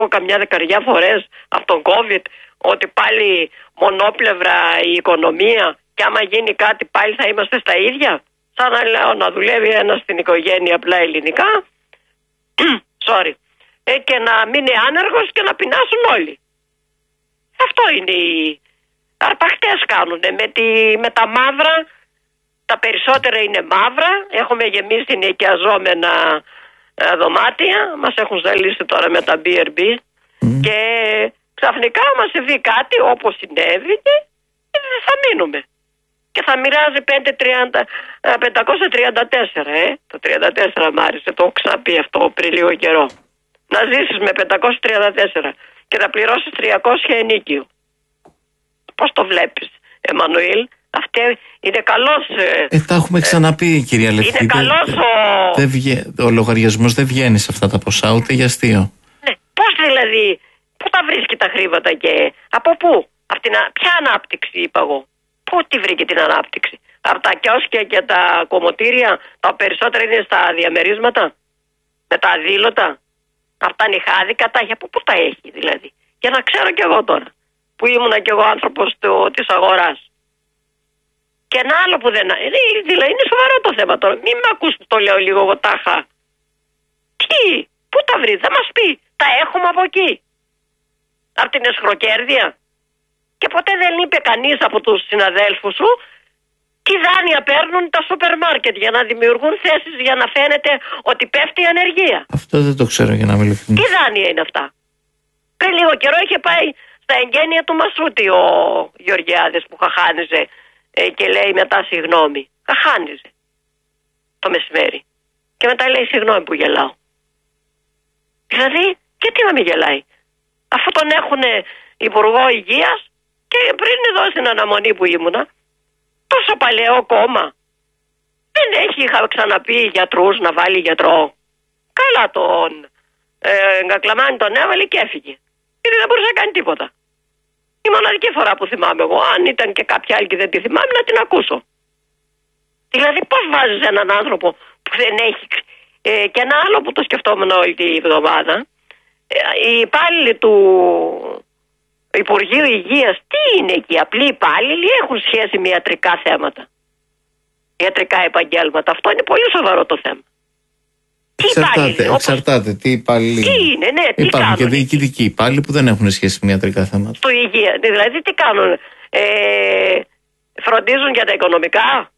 καμιά δεκαριά φορές από τον COVID ότι πάλι μονόπλευρα η οικονομία και άμα γίνει κάτι πάλι θα είμαστε στα ίδια. Σαν να λέω να δουλεύει ένας στην οικογένεια απλά ελληνικά sorry, και να μείνει άνεργος και να πεινάσουν όλοι. Αυτό είναι οι αρπαχτές κάνουνε με τα μαύρα. Τα περισσότερα είναι μαύρα. Έχουμε γεμίσει νοικιαζόμενα δωμάτια. Μας έχουν ζαλίσει τώρα με τα B&B και ξαφνικά μας συμβεί κάτι όπως συνέβη και θα μείνουμε. Και θα μοιράζει 534. Το 34 μ' άρεσε, το έχω ξαναπεί αυτό πριν λίγο καιρό. Να ζήσεις με 534 και θα πληρώσεις 300 ενίκιο. Πώς το βλέπεις, Εμμανουήλ? Αυτή είναι καλός. Τα έχουμε ξαναπεί, κυρία Λευκή. Είναι καλός ο λογαριασμός δεν βγαίνει σε αυτά τα ποσά, ούτε για αστείο. Ναι, πώς δηλαδή, πού τα βρίσκει τα χρήματα και από πού? Ποια ανάπτυξη είπα εγώ? Πού τη βρήκε την ανάπτυξη? Από τα κιόσκια και τα κομμωτήρια, τα περισσότερα είναι στα διαμερίσματα, με τα αδήλωτα. Αυτά νυχάδικα τα έχει. Από πού τα έχει δηλαδή? Για να ξέρω κι εγώ τώρα, που ήμουνα κι εγώ άνθρωπος της αγοράς. Και ένα άλλο που δεν... Δηλαδή είναι σοβαρό το θέμα τώρα. Μην με ακούς που το λέω λίγο εγώ τάχα. Τι, πού τα βρει, θα μας πει. Τα έχουμε από εκεί. Από την εσχροκέρδεια. Και ποτέ δεν είπε κανείς από τους συναδέλφους σου τι δάνεια παίρνουν τα σούπερ μάρκετ για να δημιουργούν θέσεις για να φαίνεται ότι πέφτει η ανεργία. Αυτό δεν το ξέρω, για να μην ειλικρινής. Τι δάνεια είναι αυτά? Πριν λίγο καιρό είχε πάει στα εγγένεια του Μασούτη ο Γεωργιάδης που χαχάνιζε και λέει μετά συγγνώμη. Χαχάνιζε το μεσημέρι. Και μετά λέει συγγνώμη που γελάω. Δηλαδή, γιατί να μην γελάει? Αφού τον έχουν υπουργό υγείας και πριν εδώ στην αναμονή που ήμουνα, τόσο παλαιό κόμμα. Δεν έχει, είχα ξαναπεί, γιατρούς να βάλει γιατρό. Καλά τον Γκακλαμάνη τον έβαλε και έφυγε. Γιατί δεν μπορούσε να κάνει τίποτα. Η μοναδική φορά που θυμάμαι εγώ, αν ήταν και κάποια άλλη και δεν τη θυμάμαι, να την ακούσω. Δηλαδή πώς βάζεις έναν άνθρωπο που δεν έχει... και ένα άλλο που το σκεφτόμουν όλη τη εβδομάδα, οι υπάλληλοι του Υπουργείου Υγείας, τι είναι εκεί? Απλοί υπάλληλοι, έχουν σχέση με ιατρικά θέματα, ιατρικά επαγγέλματα. Αυτό είναι πολύ σοβαρό το θέμα. Εξαρτάται τι υπάλληλοι. Τι είναι, ναι, τι υπάρχουν κάνουν? Και διοικητικοί υπάλληλοι που δεν έχουν σχέση με ιατρικά θέματα. Του υγεία, δηλαδή τι κάνουν? Φροντίζουν για τα οικονομικά.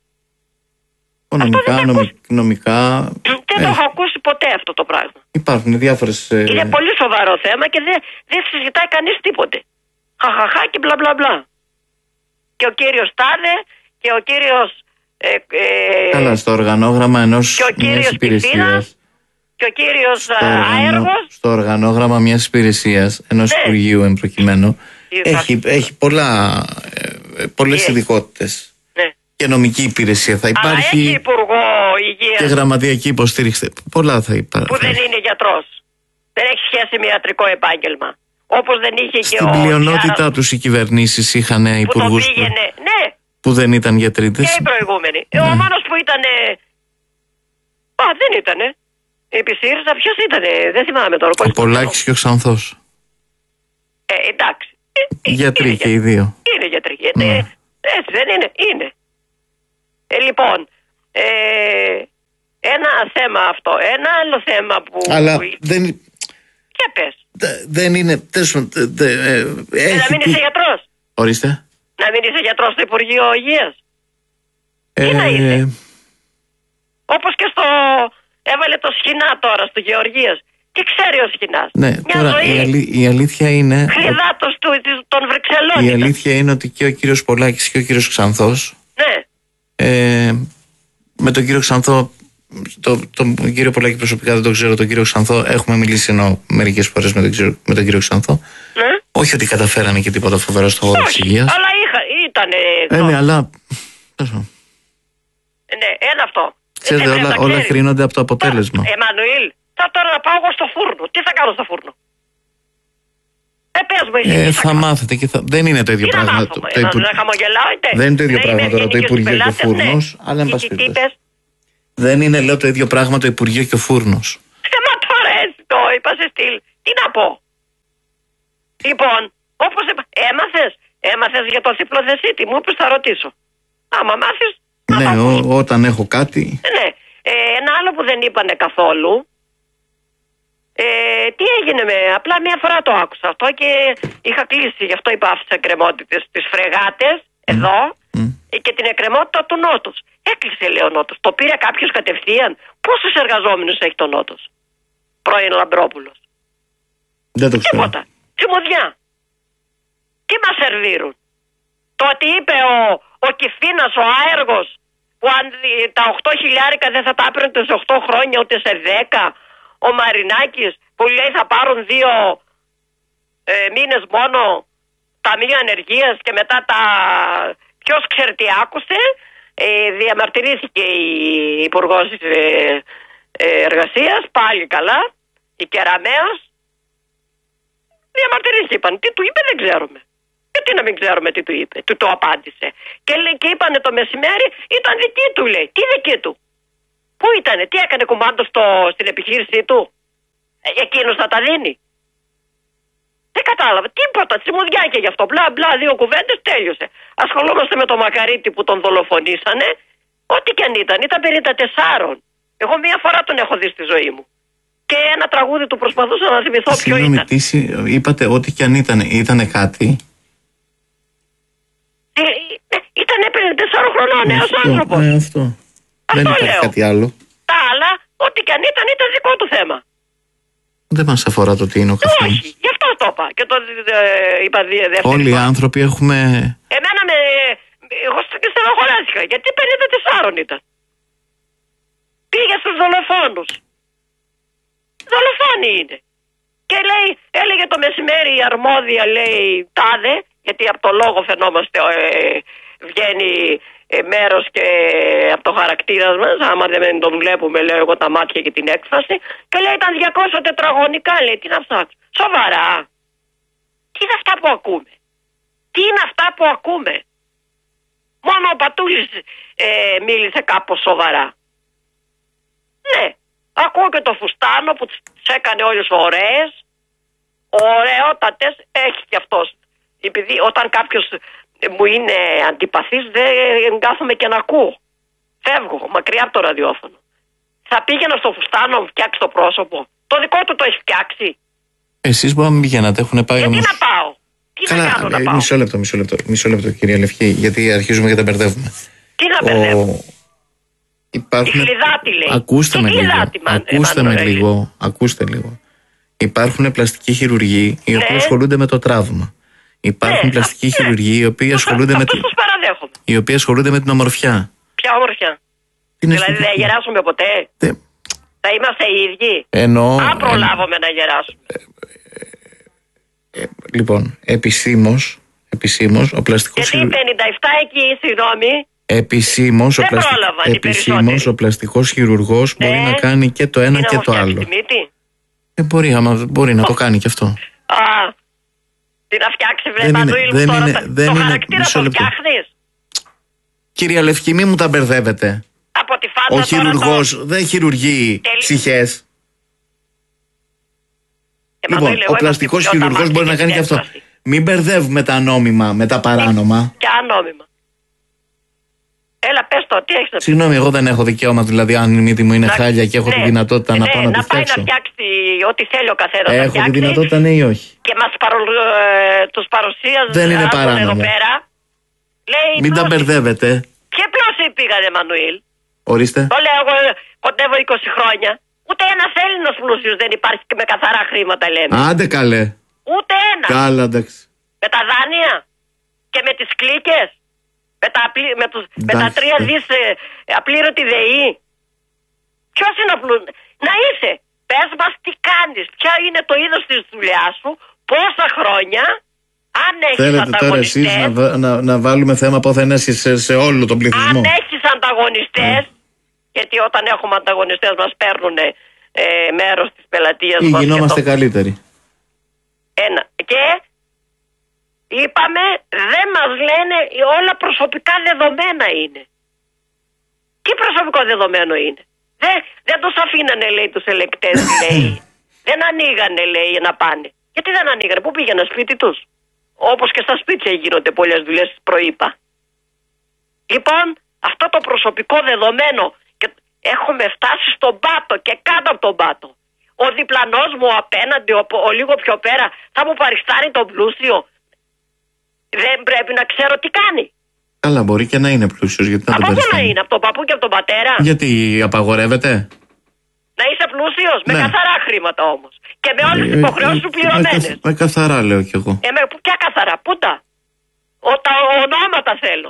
Νομικά. Δεν το έχω ακούσει ποτέ αυτό το πράγμα. Υπάρχουν διάφορες. Είναι πολύ σοβαρό θέμα και δεν συζητάει κανείς τίποτε. Χαχαχά και μπλα μπλα μπλα. Και ο κύριος Τάδε και ο κύριος καλά, στο οργανόγραμμα ενός μιας υπηρεσίας. Και ο κύριος Άεργος. Στο οργανόγραμμα μιας υπηρεσίας, ενός υπουργείου εν προκειμένου, έχει πολλές ειδικότητες. Και νομική υπηρεσία θα υπάρχει. Αλλά έχει υπουργό υγείας και γραμματειακή υποστήριξη. Πολλά θα υπάρχουν. Που δεν είναι γιατρός. Δεν έχει σχέση με ιατρικό επάγγελμα. Όπως δεν είχε και στην πλειονότητά τους οι κυβερνήσεις είχαν υπουργούς που δεν ήταν γιατρίτες. Και οι προηγούμενοι. Ο μόνος που ήτανε... δεν ήτανε. Επί ΣΥΡΙΖΑ ποιος ήτανε? Δεν θυμάμαι τώρα. Ο Πολάκης και ο Ξανθός. Εντάξει. Γιατροί και οι δύο. Είναι γιατροί. Έτσι δεν είναι? Είναι. Λοιπόν, ένα θέμα αυτό. Ένα άλλο θέμα που... Αλλά δεν... Και πες. Δεν είναι... Να μην είσαι γιατρός. Ορίστε. Να μην είσαι γιατρός στο Υπουργείο Υγείας. Τι να είσαι? Όπως και στο... Έβαλε το Σχοινά τώρα στο Γεωργίας. Τι ξέρει ο Σχοινάς? Ναι, τώρα η αλήθεια είναι... Χρυδάτος των Βρυξελών. Η αλήθεια είναι ότι και ο κύριος Πολάκης και ο κύριος Ξανθός... Ναι. Με τον κύριο Ξανθό, τον κύριο Πολάκη προσωπικά δεν τον ξέρω, τον κύριο Ξανθό έχουμε μιλήσει μερικές φορές με τον κύριο Ξανθό. Ναι. Όχι ότι καταφέρανε και τίποτα φοβερό στο χώρο της υγείας. Αλλά ήτανε... ναι, αλλά... Ναι, ένα αυτό. Ξέρετε, όλα κρίνονται από το αποτέλεσμα. Εμμανουήλ, θα τώρα να πάω εγώ στο φούρνο. Τι θα κάνω στο φούρνο? Πες μου εσύ. Θα μάθετε και δεν είναι το ίδιο πράγμα. Να χαμογελάτε. Δεν είναι το ίδιο πράγμα τώρα το Υπουργείο και ο φούρνος. Αλλά εν πάση περιπτώσει. Δεν είναι, λέω, το ίδιο πράγμα το Υπουργείο και ο φούρνος. Μα τώρα έτσι το είπα σε στυλ. Τι να πω? Λοιπόν, όπως είπα, έμαθες για το θυπλοθεσίτη, μου είπες θα ρωτήσω. Άμα μάθεις, ναι, όταν έχω κάτι. Ναι, ένα άλλο που δεν είπανε καθόλου. Τι έγινε απλά μια φορά το άκουσα αυτό και είχα κλείσει, γι' αυτό είπα αυτές τις εκκρεμότητες, τις φρεγάτες εδώ και την εκκρεμότητα του Νότος. Έκλεισε, λέει, ο Νότος. Το πήρε κάποιος κατευθείαν. Πόσους εργαζόμενους έχει το Νότος? Πρώην Λαμπρόπουλος. Δεν το ξέρω. Τίποτα. Τσιμουδιά. Τι μας σερβίρουν? Το ότι είπε ο Κιφίνας, ο άεργος, που αν τα 8.000 δεν θα τα έπαιρνε σε 8 χρόνια ούτε σε 10. Ο Μαρινάκης που λέει θα πάρουν 2 μήνες μόνο ταμείο ανεργίας και μετά τα... Ποιος ξέρει τι άκουσε. Διαμαρτυρήθηκε η Υπουργός Εργασίας, πάλι καλά, η Κεραμέως. Διαμαρτυρήθηκε, είπαν. Τι του είπε δεν ξέρουμε. Γιατί να μην ξέρουμε τι του είπε, του το απάντησε. Και είπανε το μεσημέρι ήταν δική του, λέει. Τι δική του? Πού ήτανε, τι έκανε κουμάντο στην επιχείρησή του? Εκείνος θα τα δίνει? Δεν κατάλαβα, τίποτα, τσιμουδιά και γι' αυτό. Μπλα μπλα, 2 κουβέντες, τέλειωσε. Ασχολούμαστε με τον Μακαρίτη που τον δολοφονήσανε. Ό,τι κι αν ήταν 54. Εγώ μία φορά τον έχω δει στη ζωή μου. Και ένα τραγούδι του προσπαθούσα να θυμηθώ ποιο ήταν. Είπατε ό,τι κι αν ήτανε κάτι. Ήτανε 54 χρονών, νέος άνθρωπος. Αυτό. Δεν υπάρχει κάτι άλλο. Τα άλλα, ό,τι κι αν ήταν δικό του θέμα. Δεν μας αφορά το τι είναι ο καθένας. Όχι, γι' αυτό το είπα. Και το είπα δεύτερη. Όλοι οι άνθρωποι έχουμε... Εμένα εγώ στενοχωρέθηκα, γιατί 54 ήταν. Πήγε στους δολοφόνους. Δολοφόνοι είναι. Και έλεγε το μεσημέρι η αρμόδια, λέει, τάδε, γιατί από το λόγο φαινόμαστε, βγαίνει μέρος και από το χαρακτήρα μας, άμα δεν τον βλέπουμε, λέω εγώ, τα μάτια και την έκφραση, και λέει ήταν 200 τετραγωνικά, λέει, τι να ψάξω? Σοβαρά? Τι είναι αυτά που ακούμε? Τι είναι αυτά που ακούμε? Μόνο ο Πατούλης μίλησε κάπως σοβαρά. Ναι, ακούω και το Φουστάνο που τις έκανε όλες ωραίες, ωραιότατες, έχει κι αυτός. Επειδή όταν κάποιος μου είναι αντιπαθής δεν κάθομαι και να ακούω. Φεύγω μακριά από το ραδιόφωνο. Θα πήγαινα στο Φουστάνο να φτιάξει το πρόσωπο? Το δικό του το έχει φτιάξει. Εσείς μπορεί να μην πηγαίνατε, έχουν πάει όμως. Γιατί να πάω? Τι να κάνω να πάω? Μισό λεπτό κυρία Λευκή, γιατί αρχίζουμε και τα μπερδεύουμε. Τι να μπερδεύουμε? Υπάρχουν... Η Χλιδάτη λέει. Ακούστε λίγο. Υπάρχουν πλαστικοί χειρουργοί οι οποίοι ασχολούνται με το τραύμα. Υπάρχουν πλαστικοί χειρουργοί οι οποίοι ασχολούνται με την ομορφιά. Ποια ομορφιά? Δηλαδή δεν γεράσουμε ποτέ? Θα είμαστε οι ίδιοι? Αν προλάβουμε να γεράσουμε. Λοιπόν, επισήμως ο πλαστικός χειρουργός. Γιατί 57 εκεί, συγγνώμη. Επισήμως ο πλαστικός χειρουργός μπορεί να κάνει και το ένα και το άλλο. Μπορεί να το κάνει και αυτό. Τι να φτιάξει, βρε Μανουήλ μου τώρα, το χαρακτήρα το φτιάχνεις? Κυρία Λευκή, μη μου τα μπερδεύετε. Από τη φάντα. Ο χειρουργός δεν χειρουργεί ψυχές. Λοιπόν, ο πλαστικός χειρουργός μπορεί να κάνει και αυτό. Μην μπερδεύουμε τα νόμιμα με τα παράνομα. Και ανόμιμα. Έλα, πες το, τι έχεις να πεις? Συγγνώμη, εγώ δεν έχω δικαίωμα, δηλαδή αν η μύτη μου είναι χάλια και έχω τη δυνατότητα να πάω να τη φτιάξω. Να πάει να φτιάξει ό,τι θέλει ο καθένας. Έχω τη δυνατότητα, ναι ή όχι? Και μας τους παρουσίαζε. Δεν είναι παράνομο. Εδώ πέρα. Λέει, μην τα μπερδεύετε. Ποια πλούσιοι πήγανε, Μανουήλ? Ορίστε. Το λέω, εγώ κοντεύω 20 χρόνια. Ούτε ένας Έλληνας πλούσιος δεν υπάρχει και με καθαρά χρήματα, λέμε. Άντε καλέ. Ούτε ένα. Καλά, εντάξει. Με τα δάνεια και με τις κλίκες. Με τα 3 δις απλήρωτη ΔΕΗ. Ποιος είναι να είσαι? Πες μας τι κάνεις, ποια είναι το είδος της δουλειάς σου, πόσα χρόνια, αν έχεις θέλετε ανταγωνιστές. Τώρα εσείς να βάλουμε θέμα πόθενες σε όλο τον πληθυσμό. Αν έχεις ανταγωνιστές, γιατί όταν έχουμε ανταγωνιστές μας παίρνουν μέρος της πελατείας μας. Γινόμαστε καλύτεροι. Και είπαμε, δεν μας λένε, όλα προσωπικά δεδομένα είναι. Τι προσωπικό δεδομένο είναι? Δεν τους αφήνανε, λέει, τους ελεκτές, λέει. Δεν ανοίγανε, λέει, να πάνε. Γιατί δεν ανοίγανε, πού πήγαιναν, σπίτι τους? Όπως και στα σπίτια γίνονται πολλές δουλειές, προείπα. Λοιπόν, αυτό το προσωπικό δεδομένο, και έχουμε φτάσει στον πάτο και κάτω από τον πάτο. Ο διπλανός μου απέναντι, ο λίγο πιο πέρα, θα μου παριστάνει τον πλούσιο. Δεν πρέπει να ξέρω τι κάνει. Καλά, μπορεί και να είναι πλούσιος. Γιατί να από πού να είναι, από τον παππού και από τον πατέρα? Γιατί απαγορεύεται να είσαι πλούσιος, με καθαρά χρήματα όμως. Και με όλες τις υποχρεώσεις σου πληρωμένες. Με καθαρά λέω κι εγώ. Ποια καθαρά, πού τα? Τα ονόματα θέλω.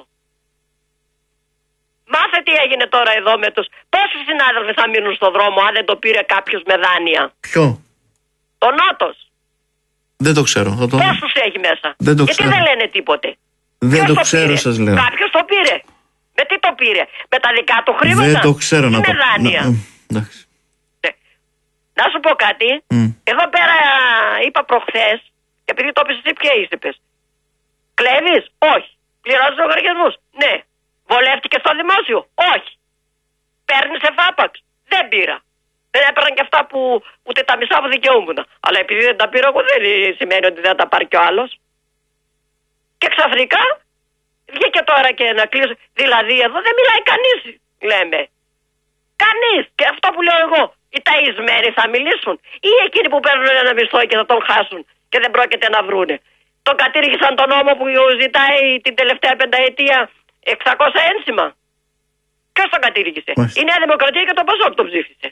Μάθε τι έγινε τώρα εδώ με τους. Πόσοι συνάδελφοι θα μείνουν στον δρόμο αν δεν το πήρε κάποιος με δάνεια? Ποιο? Το Νότος. Δεν το ξέρω. Πόσους έχει μέσα? Δεν το γιατί ξέρω. δεν λένε τίποτε? Δεν το ξέρω, σας λέω. Κάποιος το πήρε. Με τι το πήρε? Με τα δικά του χρήματα? Δεν το ξέρω να το. Με δάνεια. Εντάξει. Να σου πω κάτι. Εδώ πέρα είπα προχθές, επειδή το είπες εσύ, ποια είσαι, πες. Κλέβεις? Όχι. Πληρώνεις λογαριασμούς? Ναι. Βολεύτηκε στο δημόσιο? Όχι. Παίρνεις εφάπαξ? Δεν πήρα. Δεν έπαιρναν και αυτά που ούτε τα μισά που δικαιούμουν. Αλλά επειδή δεν τα πήρα εγώ, δεν σημαίνει ότι δεν τα πάρει κι ο άλλος. Και ξαφνικά βγήκε τώρα και να κλείσω. Δηλαδή εδώ δεν μιλάει κανείς, λέμε. Κανείς. Και αυτό που λέω εγώ. Οι ταΐσμένοι θα μιλήσουν, ή εκείνοι που παίρνουν ένα μισθό και θα τον χάσουν και δεν πρόκειται να βρούνε? Τον κατήργησαν τον νόμο που ζητάει την τελευταία πενταετία 600 ένσημα. Ποιος τον κατήργησε? Η Νέα Δημοκρατία και το Πασόκ τον ψήφισε.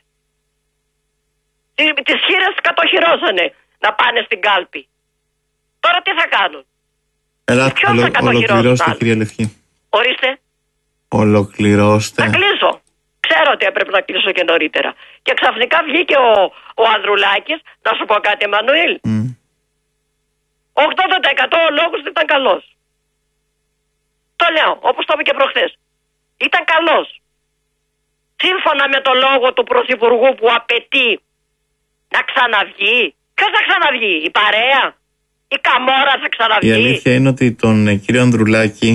Τις χείρες κατοχυρώσανε να πάνε στην κάλπη. Τώρα τι θα κάνουν? Ολοκληρώστε, κυρία Λευκή. Ορίστε. Ολοκληρώστε. Θα κλείσω. Ξέρω ότι έπρεπε να κλείσω και νωρίτερα. Και ξαφνικά βγήκε ο Ανδρουλάκης. Να σου πω κάτι, Εμμανουήλ. 80% ο λόγος δεν ήταν καλός. Το λέω, όπως το είπε και προχθές. Ήταν καλός. Σύμφωνα με το λόγο του Πρωθυπουργού που απαιτεί να ξαναβγεί. Ποιος θα ξαναβγεί? Η παρέα? Η Καμόρα θα ξαναβγεί? Η αλήθεια είναι ότι τον κύριο Ανδρουλάκη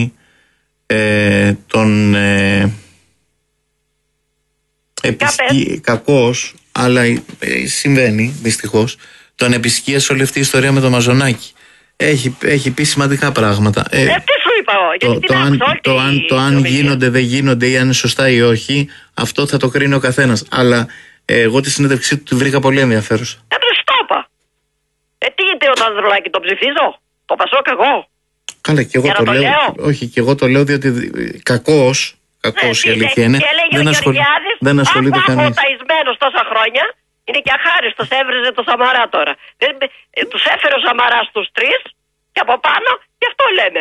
κακώς, αλλά συμβαίνει δυστυχώς, τον επισκίασε όλη αυτή η ιστορία με το Μαζονάκι. Έχει πει σημαντικά πράγματα. Τι σου είπα, το αν γίνονται, δεν γίνονται ή αν είναι σωστά ή όχι, αυτό θα το κρίνει ο καθένας. Αλλά εγώ τη συνέντευξή του τη βρήκα πολύ ενδιαφέρουσα. Δεν το είπα. Τι είπε ο Ανδρουλάκη, τον ψηφίζω? Το Πασόκ εγώ? Καλά, και εγώ το λέω. Όχι, και εγώ το λέω διότι κακώς η αλήθεια είναι. Δεν ασχολείται κανείς. Αφού ταΐσμένος τόσα χρόνια, είναι και αχάριστος, έβριζε το Σαμαρά τώρα. Τους έφερε ο Σαμαράς τους 3 και από πάνω, και αυτό λέμε.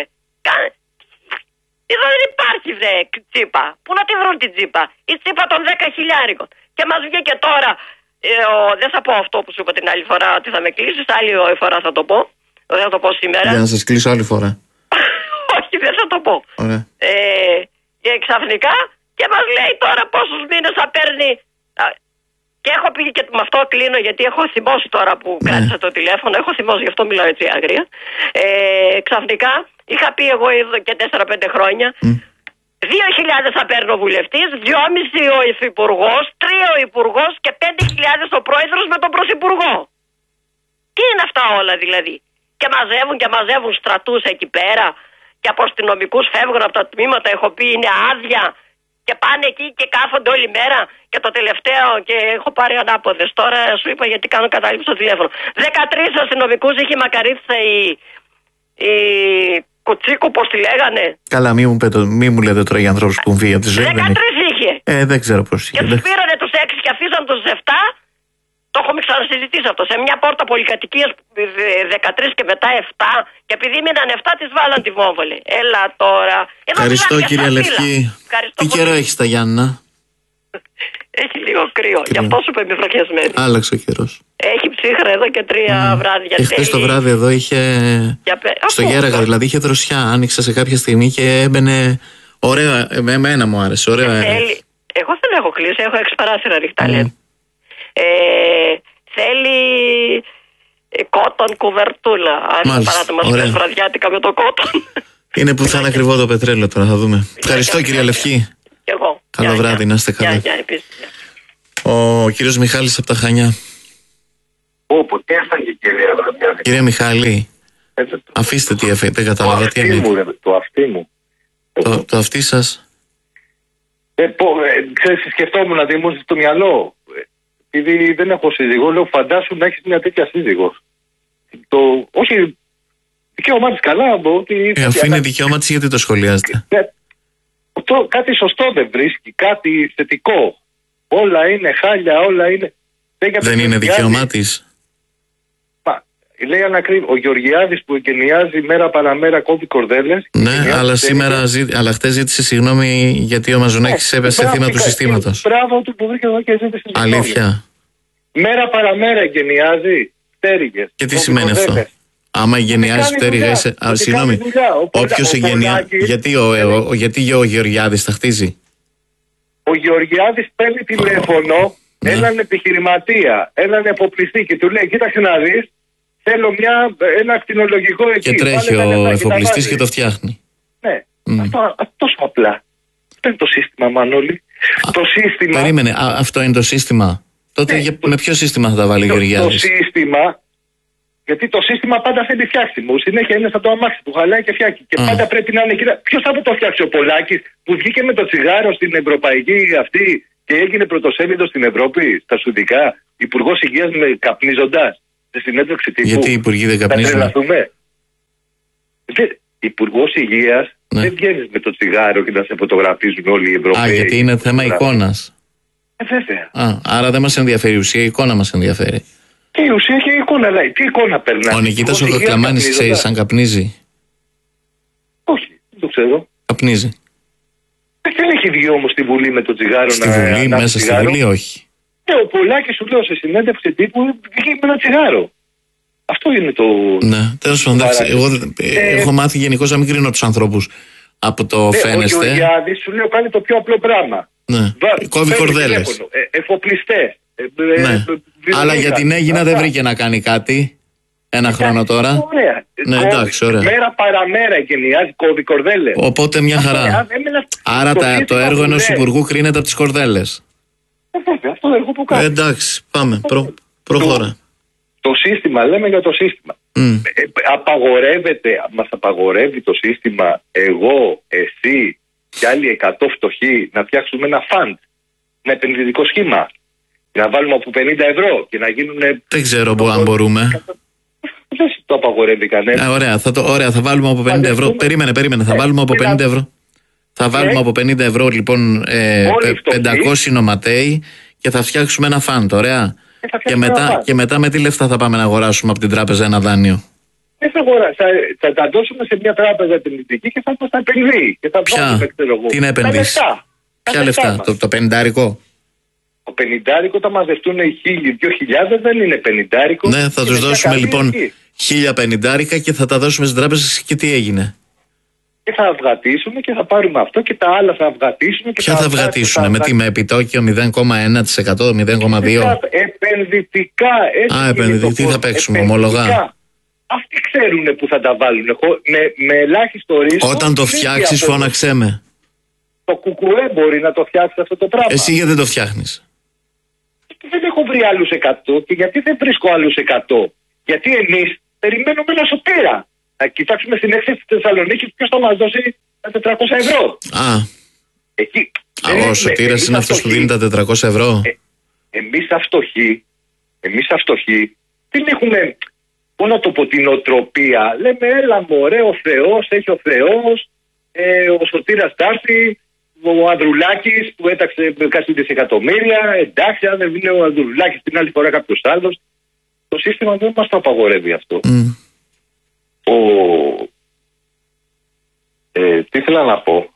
Εδώ δεν υπάρχει τσίπα. Πού να τη βρουν την τσίπα? Η τσίπα των 10.000. Και μας βγήκε τώρα, δεν θα πω αυτό που σου είπα την άλλη φορά, ότι θα με κλείσεις, άλλη φορά θα το πω. Δεν θα το πω σήμερα. Για να σας κλείσω άλλη φορά. Όχι, δεν θα το πω. Και ξαφνικά και μας λέει τώρα πόσους μήνες θα παίρνει. Και έχω πει και με αυτό κλείνω, γιατί έχω θυμώσει τώρα που κράτησα το τηλέφωνο. Έχω θυμώσει, γι' αυτό μιλάω έτσι άγρια. Ξαφνικά είχα πει εγώ εδώ και 4-5 χρόνια 2.000 θα παίρνει ο βουλευτής, 2.500 ο υφυπουργός, 3 ο υπουργός και 5.000 ο πρόεδρος με τον πρωθυπουργό. Τι είναι αυτά όλα δηλαδή? Και μαζεύουν στρατούς εκεί πέρα. Και από αστυνομικούς φεύγουν από τα τμήματα, έχω πει, είναι άδεια. Και πάνε εκεί και κάθονται όλη μέρα. Και το τελευταίο, και έχω πάρει ανάποδες. Τώρα σου είπα γιατί κάνω κατάληψη στο τηλέφωνο. 13 αστυνομικούς είχε η Μακαρίτσα, η Κουτσίκου, πώς τη λέγανε. Καλά, μη μου λέτε τώρα για ανθρώπους που βγει από τη ζωή. 13 είχε. Δεν ξέρω πώς είχε. Και τους πήρανε τους 6 και αφήσαν τους 7. Το έχουμε ξανασυζητήσει αυτό. Σε μια πόρτα πολυκατοικίας 13 και μετά 7. Και επειδή μείναν 7, τις βάλαν τη βόμβολη. Έλα τώρα. Ευχαριστώ, κυρία Λευκή. Τι καιρό έχει στα Γιάννηνα? Έχει λίγο κρύο. Γι' αυτό σου είπε βροχιασμένη. Άλλαξε ο καιρός. Έχει ψύχρα εδώ και 3 βράδια. Χθες το βράδυ εδώ είχε. Στο Γέραγα δηλαδή είχε δροσιά. Άνοιξα σε κάποια στιγμή και έμπαινε. Ωραία. Εμένα μου άρεσε. Ωραία. Εγώ δεν έχω κλείσει. Έχω 6 παράθυρα ανοιχτά. Θέλει κότον κουβερτούλα. Αν παράδειγμα σπες βραδιάτικα με το κότον. Είναι που θα είναι ακριβό το πετρέλαιο τώρα, θα δούμε. Ευχαριστώ, κυρία Λευκή. Εγώ. Καλό βράδυ, να είστε καλά. Ο κύριος Μιχάλης από τα Χανιά. Τι έφαγε, κυρία Βροντιάδη? Κύριε Μιχάλη, αφήστε τι έφαγε, δεν κατάλαβα τι έφαγε. Το αυτί μου. Το αυτί σας. Ξέρεις, σκεφτόμουν τι μου έρθει στο μυαλό. Επειδή δεν έχω σύζυγο, λέω φαντάσου να έχεις μια τέτοια σύζυγο. Όχι, δικαίωμά της καλά. Αφού είναι δικαίωμά της, γιατί το σχολιάζετε? Κάτι σωστό δεν βρίσκει, κάτι θετικό. Όλα είναι χάλια, όλα είναι. Δεν είναι δικαίωμά της. Λέει ο Γεωργιάδης που εγκαινιάζει μέρα παραμέρα κόβει κορδέλες. Ναι, αλλά χτες ζήτησε συγγνώμη γιατί ο Μαζονάκης έπεσε θύμα του συστήματος. Μπράβο του που βρήκε εδώ και ζήτησε συγγνώμη. Αλήθεια. Μέρα παραμέρα εγκαινιάζει πτέρυγες. Και τι σημαίνει αυτό? Άμα εγκαινιάζει πτέρυγες, συγγνώμη, όποιος εγκαινιάζει, γιατί ο Γεωργιάδης τα χτίζει? Ο Γεωργιάδης παίρνει τηλέφωνο έναν επιχειρηματία, έναν εφοπλιστή και του λέει: κοίταξε να δεις, θέλω ένα ακτινολογικό εκεί. Και τρέχει ο εφοπλιστής και το φτιάχνει. Ναι, αυτό τόσο απλά. Αυτό είναι το σύστημα, Μανώλη. Το σύστημα. Περίμενε, αυτό είναι το σύστημα. Τότε με ποιο σύστημα θα τα βάλει ο Γεωργιάδης? Το σύστημα. Γιατί το σύστημα πάντα θέλει φτιάξιμο. Συνέχεια είναι σαν το αμάξι που χαλάει και φτιάχνει. Και πάντα πρέπει να είναι. Ποιος θα το φτιάξει? Ο Πολάκης που βγήκε με το τσιγάρο στην ευρωπαϊκή αυτή και έγινε πρωτοσέλιδο στην Ευρώπη, στα σουδικά, υπουργός υγείας καπνίζοντας σε συνέντευξη τύπου. Γιατί οι υπουργοί δεν καπνίζουν? Θα τρελαθούμε. Υπουργός υγείας δεν βγαίνεις με το τσιγάρο και να σε φωτογραφίζουν όλοι οι Ευρωπαίοι. Γιατί είναι θέμα εικόνας. Βέβαια. Άρα δεν μας ενδιαφέρει η ουσία, η εικόνα μας ενδιαφέρει. Και η ουσία και η εικόνα, λέει. Τι εικόνα περνάει? Ο Νικήτας ο Δοκλαμάνης, ξέρεις αν καπνίζει? Όχι, δεν το ξέρω. Καπνίζει. Δεν έχει βγει όμως στη Βουλή με το τσιγάρο στη Βουλή, μέσα στη Βουλή, όχι. Ο Πολάκης σου λέω σε συνέντευξη τύπου βγήκε με ένα τσιγάρο. Αυτό είναι το. Ναι, τέλος πάντων. Εγώ έχω μάθει γενικώς να μην κρίνω τους ανθρώπους από το φαίνεστε. Ο Γεωργιάδης σου λέω κάνει το πιο απλό πράγμα. Ναι. Κόβει κορδέλες. Εφοπλιστές. Ναι. Αλλά για την Αίγινα δεν βρήκε να κάνει κάτι. Ένα χρόνο τώρα. Ωραία. Ναι, εντάξει, ωραία. Μέρα παραμέρα εγκαινιάζει, κόβει κορδέλες. Οπότε μια χαρά. Άρα το έργο ενός υπουργού κρίνεται από τις κορδέλες. Αυτό το έργο που κάνει. Εντάξει, πάμε. Προχώρα. Το σύστημα, λέμε για το σύστημα. Μας απαγορεύει το σύστημα εγώ, εσύ και άλλοι 100 φτωχοί να φτιάξουμε ένα φαντ, ένα επενδυτικό σχήμα. Να βάλουμε από 50 ευρώ και να γίνουν. Δεν ξέρω αν μπορούμε. Δεν το απαγορεύει κανένα. Ωραία, θα βάλουμε από 50 ευρώ. Περίμενε. Θα βάλουμε από 50 ευρώ. Θα βάλουμε από 50 ευρώ λοιπόν 500 νοματέοι και θα φτιάξουμε ένα φαντ, ωραία. Και μετά με τι λεφτά θα πάμε να αγοράσουμε από την τράπεζα ένα δάνειο? Δεν θα αγοράσουμε. Θα τα δώσουμε σε μια τράπεζα επενδυτική και θα τα επενδύει. Τι να επενδύσει? Ποια λεφτά? Το 50άρικο? Το 50άρικο θα μαζευτούν 1.000-2.000, δεν είναι 50άρικο. Ναι, θα τους δώσουμε λοιπόν 1.050 και θα τα δώσουμε στις τράπεζες και τι έγινε? Και θα αυγατήσουμε και θα πάρουμε αυτό και τα άλλα θα αυγατήσουμε. Ποια θα αυγατήσουν? Με επιτόκιο 0,1%, 0,2%? Επενδυτικά. Τι θα παίξουμε, ομολογά? Αυτοί ξέρουν που θα τα βάλουν. Με ελάχιστο ρίσκο. Όταν το φτιάξεις, φώναξέ με. Το κουκουέ μπορεί να το φτιάξει αυτό το πράγμα. Εσύ γιατί δεν το φτιάχνεις? Δεν έχω βρει άλλους 100. Και γιατί δεν βρίσκω άλλους 100? Γιατί εμείς περιμένουμε ένα Σωτήρα. Να κοιτάξουμε στην έκθεση της Θεσσαλονίκης ποιος θα μας δώσει τα 400 ευρώ. Εκεί. Ο Σωτήρας είναι αυτός που δίνει τα 400 ευρώ. Εμείς αυτοχοί δεν έχουμε, μόνο το πω, την οτροπία. Λέμε έλα μωρέ, ο Θεός, έχει ο Θεός, ο Σωτήρας θα έρθει, ο Ανδρουλάκης που έταξε κάτι δισεκατομμύρια, εντάξει, αν δεν βγει ο Ανδρουλάκης την άλλη φορά κάποιος άλλος. Το σύστημα δεν μας το απαγορεύει αυτό. Τι ήθελα να πω.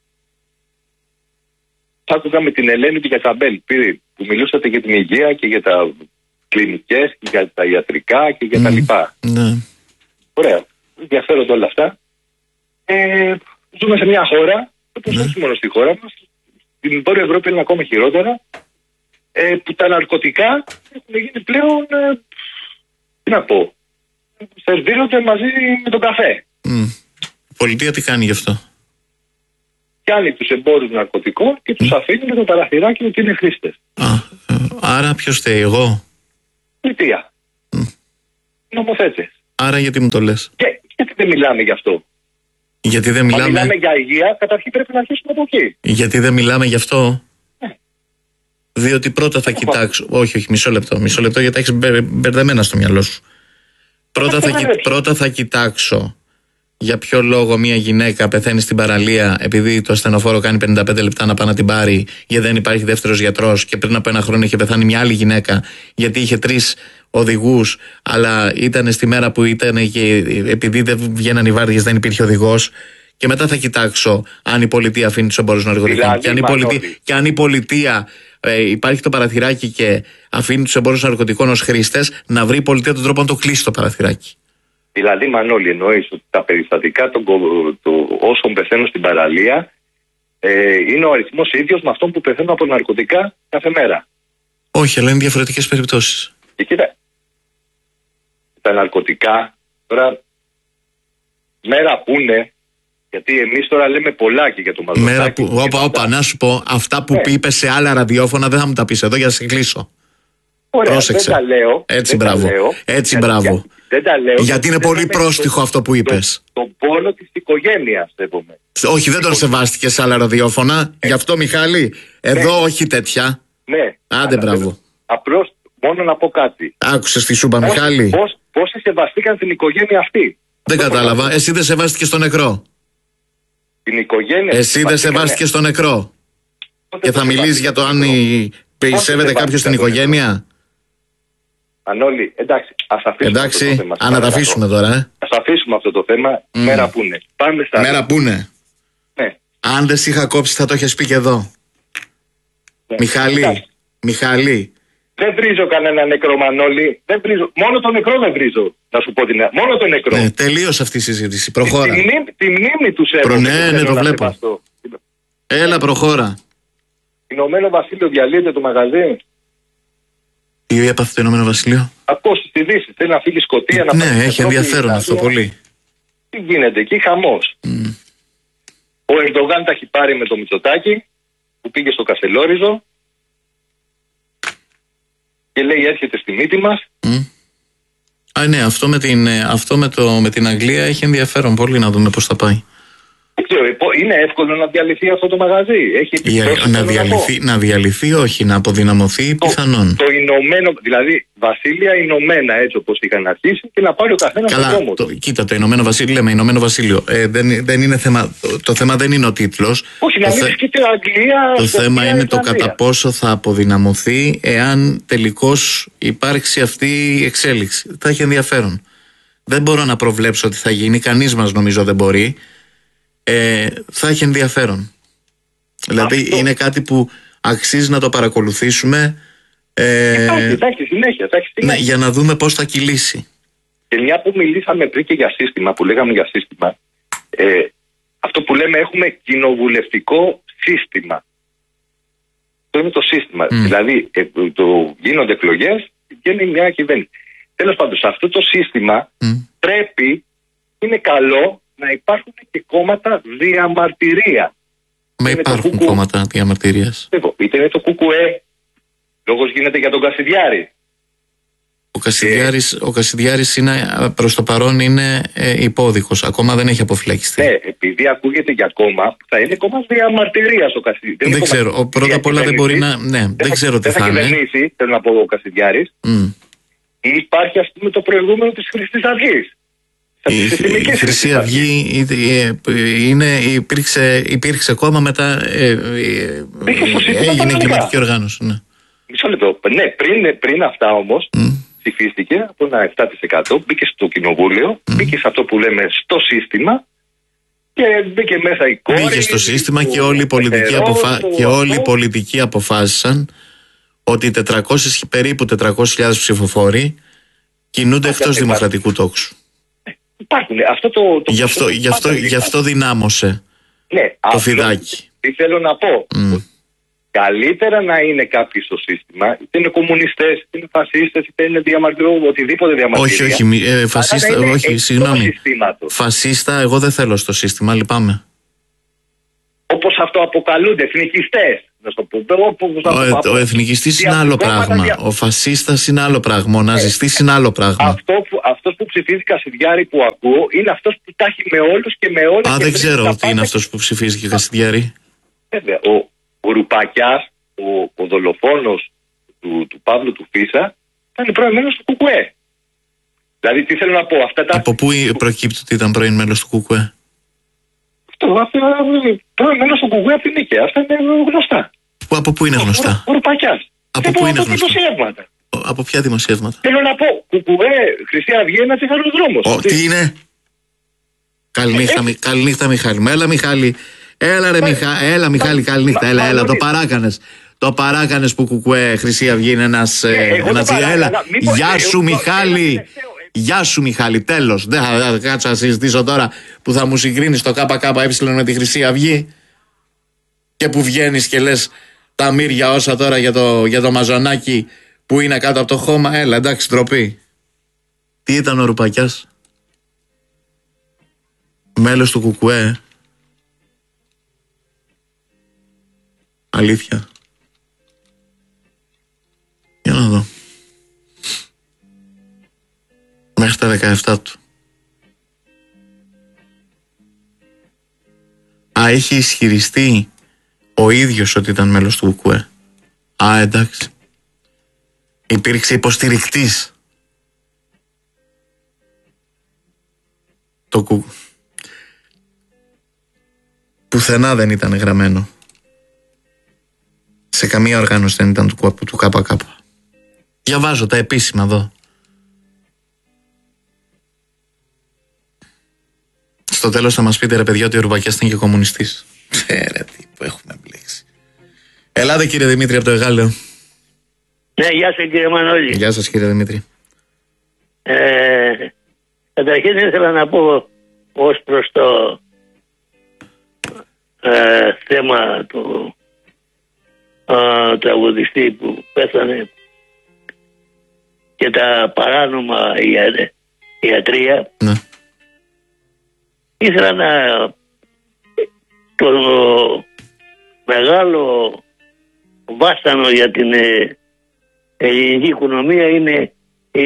Θα άκουγα με την Ελένη και για Τσαμπέλ που μιλούσατε για την υγεία και για τα κλινικές και για τα ιατρικά και για τα λοιπά. Ωραία. Ενδιαφέρονται όλα αυτά. Ζούμε σε μια χώρα, όπως όχι μόνο στη χώρα μας, στην Βόρεια Ευρώπη είναι ακόμα χειρότερα, που τα ναρκωτικά έχουν γίνει πλέον, τι να πω, σερβίρονται μαζί με τον καφέ. Η πολιτεία τι κάνει γι' αυτό? Κάνει τους εμπόρους ναρκωτικών και τους αφήνει με το παραθυράκι ότι είναι χρήστες. Άρα ποιος θέλει, εγώ? Πολιτεία. νομοθέτες. Άρα γιατί μου το λες? Γιατί δεν μιλάμε γι' αυτό? Γιατί δεν μιλάμε? Αν μιλάμε για υγεία, καταρχήν πρέπει να αρχίσουμε από εκεί. Γιατί δεν μιλάμε γι' αυτό? Διότι πρώτα θα κοιτάξω. Όχι, μισό λεπτό, γιατί έχεις μπερδεμένα στο μυαλό σου. Πρώτα θα κοιτάξω για ποιο λόγο μια γυναίκα πεθαίνει στην παραλία επειδή το ασθενοφόρο κάνει 55 λεπτά να πάει να την πάρει, γιατί δεν υπάρχει δεύτερος γιατρός, και πριν από 1 χρόνο είχε πεθάνει μια άλλη γυναίκα γιατί είχε 3 οδηγούς, αλλά ήταν στη μέρα που ήταν και επειδή δεν βγαίναν οι βάρδιες δεν υπήρχε οδηγός. Και μετά θα κοιτάξω αν η πολιτεία αφήνει τους εμπόρους ναρκωτικών. Και αν η πολιτεία υπάρχει το παραθυράκι και αφήνει τους εμπόρους ναρκωτικών ως χρήστες, να βρει η πολιτεία τον τρόπο να το κλείσει το παραθυράκι. Δηλαδή, Μανώλη, εννοείς ότι τα περιστατικά όσων πεθαίνουν στην παραλία είναι ο αριθμός ίδιος με αυτόν που πεθαίνουν από ναρκωτικά κάθε μέρα? Όχι, αλλά είναι διαφορετικές περιπτώσεις. Και κοίτα, τα ναρκωτικά τώρα μέρα που είναι, γιατί εμείς τώρα λέμε πολλάκι για το μαζοτάκι. Όπα, να σου πω, αυτά που είπες σε άλλα ραδιόφωνα δεν θα μου τα πεις εδώ για να σε κλείσω. Ωραία, πρόσεξε. Δεν τα λέω. Έτσι, μπράβο. Δεν τα λέω. Γιατί είναι πολύ πρόστιχο αυτό που είπες. Τον πόνο της οικογένειας, σέβομαι. Όχι, δεν τον σεβάστηκε σε άλλα ραδιόφωνα. Γι' αυτό, Μιχάλη, εδώ όχι τέτοια. Ναι. Άντε, μπράβο. Απλώς μόνο να πω κάτι. Άκουσες τι σου είπα, Μιχάλη? Πόσοι σεβαστήκαν την οικογένεια αυτή? Δεν κατάλαβα. Εσύ δεν σεβάστηκες τον νεκρό? Την οικογένεια. Εσύ δεν σεβάστηκες τον νεκρό? Και θα μιλήσεις για το αν σέβεται κάποιος την οικογένεια? Ανόλη, εντάξει, ας αφήσουμε αυτό το θέμα. Να τα αφήσουμε τώρα, Ας αφήσουμε αυτό το θέμα. Μέρα που είναι. Πάμε στα. Μέρα που είναι. Ναι. Αν δεν σε είχα κόψει θα το έχεις πει και εδώ. Ναι. Μιχάλη. Δεν βρίζω κανένα νεκρό, Μανώλη. Δεν βρίζω. Μόνο το νεκρό δεν βρίζω. Να σου πω την. Μόνο το νεκρό. Ναι, τελείωσε αυτή η συζήτηση. Προχώρα. Τη μνήμη του σέβομαι. Ναι, το βλέπω. Έλα, προχώρα. Ηνωμένο Βασίλειο διαλύεται το μαγαζί. Τι έπαθε το Ηνωμένο Βασίλειο? Ακούσει τη Δύση. Θέλει να φύγει Σκωτία να πάει. Ναι, έχει ενδιαφέρον αυτό πολύ. Τι γίνεται εκεί, χαμός. Ο Ερντογάν τα έχει πάρει με το Μητσοτάκη που πήγε στο Κασελόριζο και λέει έρχεται στη μύτη μας. Ναι, αυτό με την Αγγλία έχει ενδιαφέρον πολύ, να δούμε πώς θα πάει. Είναι εύκολο να διαλυθεί αυτό το μαγαζί? Να διαλυθεί, όχι, να αποδυναμωθεί πιθανόν. Το Ηνωμένο, δηλαδή Βασίλεια Ηνωμένα, έτσι όπως είχαν αρχίσει, και να πάρει ο καθένας τον δρόμο του. Κοίτα, το Ηνωμένο Βασίλειο, λέμε Ηνωμένο Βασίλειο. Δεν είναι θέμα, το θέμα δεν είναι ο τίτλος. Όχι, να μην σκεφτεί Αγγλία. Το θέμα είναι το κατά πόσο θα αποδυναμωθεί εάν τελικώς υπάρξει αυτή η εξέλιξη. Θα έχει ενδιαφέρον. Δεν μπορώ να προβλέψω ότι θα γίνει, κανείς μας νομίζω δεν μπορεί. Θα έχει ενδιαφέρον. Δηλαδή είναι κάτι που αξίζει να το παρακολουθήσουμε. Θα έχει συνέχεια. Ναι, για να δούμε πώς θα κυλήσει. Και μια που μιλήσαμε πριν και για σύστημα, που λέγαμε για σύστημα, αυτό που λέμε έχουμε κοινοβουλευτικό σύστημα. Αυτό είναι το σύστημα. Δηλαδή γίνονται εκλογές, βγαίνει μια κυβέρνηση. Τέλος πάντων, σε αυτό το σύστημα πρέπει, είναι καλό να υπάρχουν και κόμματα διαμαρτυρία. Μα υπάρχουν κόμματα διαμαρτυρίας. Είτε είναι το ΚΚΕ, λόγος γίνεται για τον Κασιδιάρη. Ο Κασιδιάρης είναι, προς το παρόν είναι υπόδικος, ακόμα δεν έχει αποφυλακιστεί. Ναι, επειδή ακούγεται για κόμμα που θα είναι κόμμα διαμαρτυρίας ο Κασιδιάρης. Δεν ξέρω, πρώτα απ' όλα δεν μπορεί να. Ναι, δεν ξέρω τι θα είναι. Δεν θα κυβερνήσει, θέλω να πω, ο Κασιδιάρης. Υπάρχει, ας πούμε, το προηγούμενο της Χρυσής Αυγής. Η Χρυσή Αυγή υπήρξε κόμμα, μετά έγινε εγκληματική οργάνωση. Ναι. Μισό λεπτό. Ναι, πριν αυτά όμως ψηφίστηκε από ένα 7%, μπήκε στο κοινοβούλιο, μπήκε σε αυτό που λέμε στο σύστημα και μπήκε μέσα η κόρη. Μπήκε στο σύστημα και όλοι οι πολιτικοί αποφάσισαν ότι περίπου 400.000 ψηφοφόροι κινούνται εκτός δημοκρατικού τόξου. Υπάρχουν. Γι' αυτό δυνάμωσε το φιδάκι. Τι θέλω να πω. Καλύτερα να είναι κάποιοι στο σύστημα, είτε είναι κομμουνιστές, είτε είναι φασίστες, είτε είναι οτιδήποτε διαμαρτυρία. Όχι, φασίστα, όχι, συγγνώμη. Φασίστα, εγώ δεν θέλω στο σύστημα, λυπάμαι. Όπως αυτό αποκαλούνται, εθνικιστές. να στο πω. Ο εθνικιστής είναι άλλο πράγμα. Ο φασίστας είναι άλλο πράγμα. Ο ναζιστής είναι άλλο πράγμα. Αυτός που ψηφίζει Κασιδιάρη που ακούω είναι αυτός που τα έχει με όλους και με όλες. Δεν ξέρω τι είναι αυτός που ψηφίζει και Κασιδιάρη. Βέβαια. Ο Ρουπακιάς, ο δολοφόνος του Παύλου του Φίσα, ήταν πρώην μέλος του ΚΚΕ. Δηλαδή, τι θέλω να πω. Από πού προκύπτει ότι ήταν πρώην μέλος του ΚΚΕ? Πρώην μέλος του ΚΚΕ από την Νίκαια. Αυτά είναι γνωστά. Από πού είναι γνωστά? Ο Ρουπακιάς. Από πού είναι γνωστά? Δημοσιεύματα. Από ποια δημοσιεύματα? Θέλω να πω, ΚΚΕ, Χρυσή Αυγή, ένα τσιγαροδρόμος. Τι είναι? Καληνύχτα, Μιχάλη. Έλα, Μιχάλη. Έλα, ρε Μιχάλη, καληνύχτα. Έλα, το παράκανες που ΚΚΕ, Χρυσή Αυγή είναι ένας έλα. Γεια σου, Μιχάλη. Γεια σου, Μιχάλη. Τέλος. Δεν θα κάτσω να συζητήσω τώρα που θα μου συγκρίνεις το ΚΚΕ με τη Χρυσή Αυγή και που βγαίνεις και λες τα μύρια όσα τώρα για το μαζονάκι που είναι κάτω από το χώμα. Έλα, εντάξει, ντροπή. Τι ήταν ο Ρουπακιάς? Μέλος του ΚΚΕ. Αλήθεια? Για να δω. Μέχρι τα 17 του. Έχει ισχυριστεί ο ίδιος ότι ήταν μέλος του ΚΚΕ. Εντάξει. Υπήρξε υποστηρικτής. Το ΚΚΕ. Πουθενά δεν ήταν γραμμένο. Σε καμία οργάνωση δεν ήταν του ΚΚΕ. Διαβάζω τα επίσημα εδώ. Στο τέλος θα μας πείτε, ρε παιδιά, ότι ο Ρουπακιάς ήταν και κομμουνιστής. Ρε τι που έχουμε μπλέξει. Ελάτε, κύριε Δημήτρη, από το Εγάλεο. Ναι, γεια σας, κύριε Μανώλη. Γεια σας, κύριε Δημήτρη. Καταρχήν ήθελα να πω ως προς το θέμα του τραγουδιστή που πέθανε και τα παράνομα ιατρία. Ναι. Ήθελα το μεγάλο βάσανο για την ελληνική οικονομία είναι οι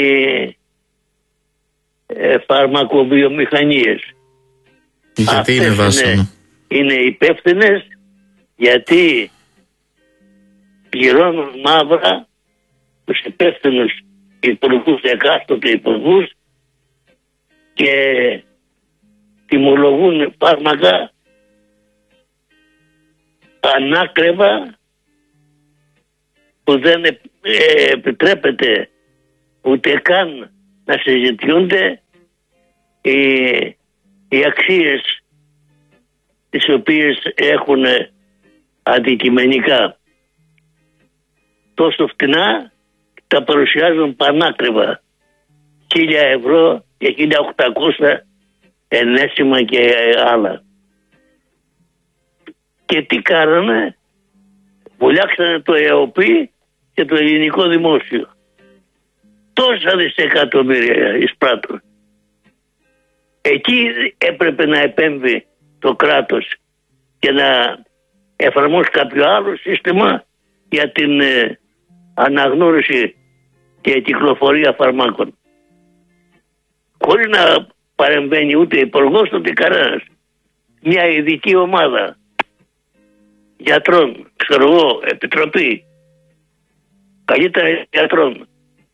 φαρμακοβιομηχανίες. Γιατί είναι βάσανο? Είναι υπεύθυνες γιατί πληρώνουν μαύρα τους υπεύθυνους υπουργούς, εκάστοτε υπουργούς, και τιμολογούν φάρμακα ανάκρεβα που δεν επιτρέπεται ούτε καν να συζητιούνται οι αξίες τις οποίες έχουν αντικειμενικά. Τόσο φτηνά τα παρουσιάζουν πανάκριβα, 1.000 ευρώ και 1.800 ενέσιμα και άλλα. Και τι κάνανε? Βουλιάξανε το ΕΟΠΗ και το ελληνικό δημόσιο. Τόσα δισεκατομμύρια εισπράττουν. Εκεί έπρεπε να επέμβει το κράτος και να εφαρμόσει κάποιο άλλο σύστημα για την αναγνώριση και κυκλοφορία φαρμάκων. Χωρίς να παρεμβαίνει ούτε υπουργός ούτε κανένας. Μια ειδική ομάδα γιατρών, ξέρω εγώ, επιτροπή, καλύτερα γιατρών.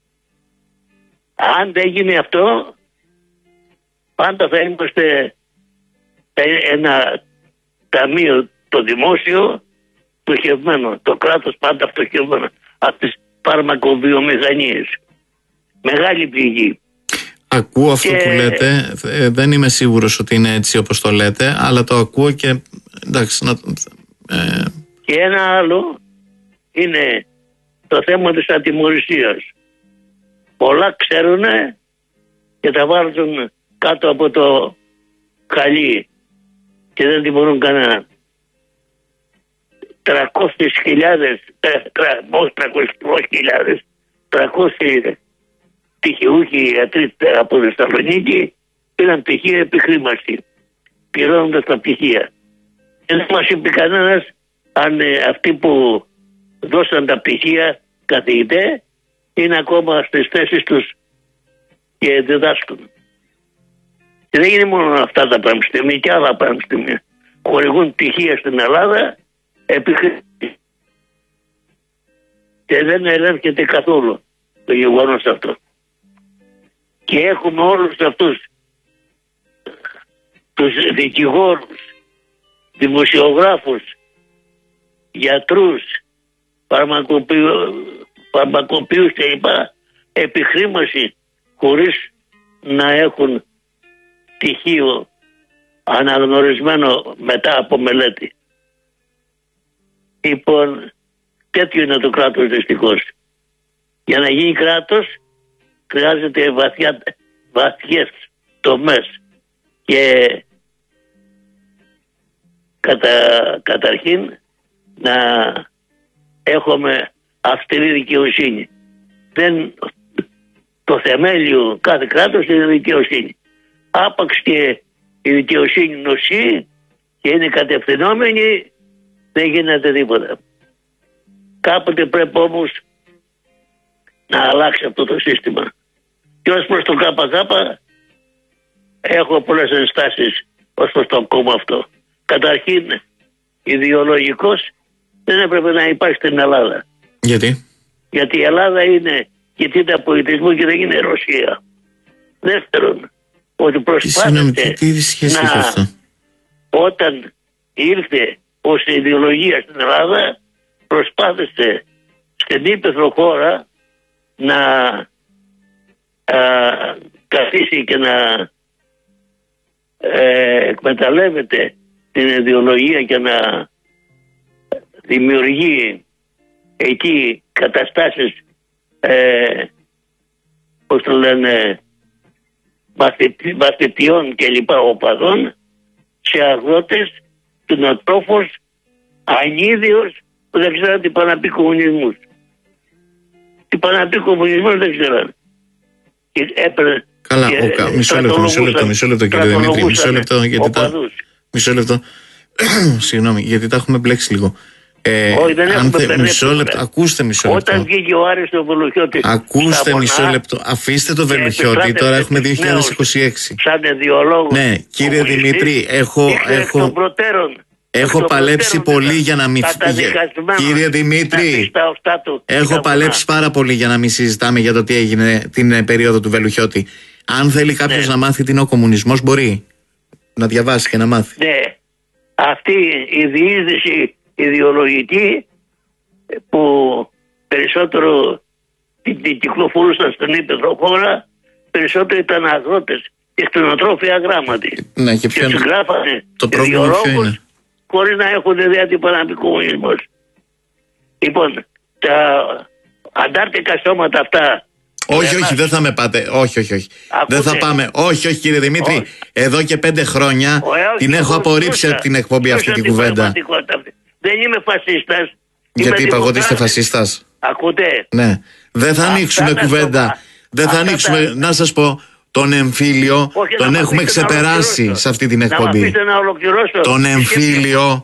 Αν δεν γίνει αυτό, πάντα θα είμαστε ένα ταμείο το δημόσιο πτωχευμένο, το κράτος πάντα πτωχευμένο από τις φαρμακοβιομηχανίες. Μεγάλη πληγή. Ακούω αυτό που λέτε, δεν είμαι σίγουρος ότι είναι έτσι όπως το λέτε, αλλά το ακούω και εντάξει. Και ένα άλλο είναι το θέμα της ατιμωρησίας. Πολλά ξέρουν και τα βάζουν κάτω από το χαλί και δεν τιμωρούν κανέναν. 300.000 πτυχιούχοι ιατροί από Θεσσαλονίκη πήραν πτυχία επιχρήμαση, πληρώνοντας τα πτυχία. Και δεν μας είπε κανένας αν αυτοί που δώσαν τα πτυχία καθηγητέ είναι ακόμα στις θέσεις τους και διδάσκουν. Και δεν είναι μόνο αυτά τα πανεπιστήμια, και άλλα πανεπιστήμια χορηγούν πτυχία στην Ελλάδα και δεν ελέγχεται καθόλου το γεγονός αυτό. Και έχουμε όλους αυτούς τους δικηγόρους, δημοσιογράφους, γιατρούς, φαρμακοποιούς και λοιπά, επιχρήμωση χωρίς να έχουν στοιχείο αναγνωρισμένο μετά από μελέτη. Λοιπόν, τέτοιο είναι το κράτος δυστυχώς. Για να γίνει κράτος χρειάζεται βαθιές τομές και καταρχήν να έχουμε αυστηρή δικαιοσύνη. Το θεμέλιο κάθε κράτος είναι δικαιοσύνη. Άπαξ και η δικαιοσύνη νοσεί και είναι κατευθυνόμενη, δεν γίνεται τίποτα. Κάποτε πρέπει όμως να αλλάξει αυτό το σύστημα. Και ως προς το ΚΚ έχω πολλές ενστάσεις ως προς το κόμμα αυτό. Καταρχήν, ιδεολογικός δεν έπρεπε να υπάρχει στην Ελλάδα. Γιατί? Γιατί η Ελλάδα είναι κοιτίδα πολιτισμού και δεν είναι Ρωσία. Δεύτερον, ότι προσπάθησε να, όταν ήρθε ως ιδεολογία στην Ελλάδα, προσπάθησε στην ύπαιθρο χώρα να καθίσει και να εκμεταλλεύεται την ιδεολογία και να δημιουργεί εκεί καταστάσεις πώς το λένε μαθητιών και λοιπά οπαδών σε αγρότες, κτηνοτρόφους, ανίδιος που δεν ξέραν τι πάνε να πει κομμουνισμούς. Τι πάνε να πει κομμουνισμούς δεν ξέραν. Καλά, μισό λεπτό κύριε Δημήτρη, μισό λεπτό. Συγγνώμη, γιατί τα έχουμε μπλέξει λίγο. Όχι, δεν έχουμε μισό λεπτό. Ακούστε μισό λεπτό. Όταν βγήκε ο Άρης στο Βελουχιώτη. Ακούστε μισό λεπτό. Αφήστε το Βελουχιώτη, τώρα έχουμε 2026. Σαν ιδιολόγο. Ναι, κύριε Δημήτρη, έχω παλέψει πολύ για να μην. Κύριε Δημήτρη, έχω παλέψει πάρα πολύ για να μην συζητάμε για το τι έγινε την περίοδο του Βελουχιώτη. Αν θέλει κάποιος να μάθει τι είναι ο κομμουνισμός, μπορεί να διαβάσει και να μάθει. Ναι. Αυτή η διείσδυση ιδεολογική που περισσότερο την κυκλοφορούσαν στην ύπαιθρο χώρα, περισσότερο ήταν αγρότες και κτηνοτρόφοι αγράμματοι. Ναι, και τους γράφανε το πρόβλημα ποιο είναι? Χωρίς να έχουν ιδέα τι πάνε να πει κομμουνισμός. Λοιπόν, τα αντάρτικα σώματα αυτά. Όχι, δεν θα με πάτε. Όχι. Δεν θα πάμε. Όχι, κύριε Δημήτρη. Όχι. Εδώ και 5 χρόνια την έχω απορρίψει από την εκπομπή αυτή την κουβέντα. Δεν είμαι φασίστας. Γιατί είπα εγώ ότι είστε φασίστας? Ακούτε? Ναι. Δεν θα ανοίξουμε κουβέντα. Δεν θα ανοίξουμε, να σας πω, τον εμφύλιο. Τον έχουμε ξεπεράσει σε αυτή την εκπομπή. Τον εμφύλιο.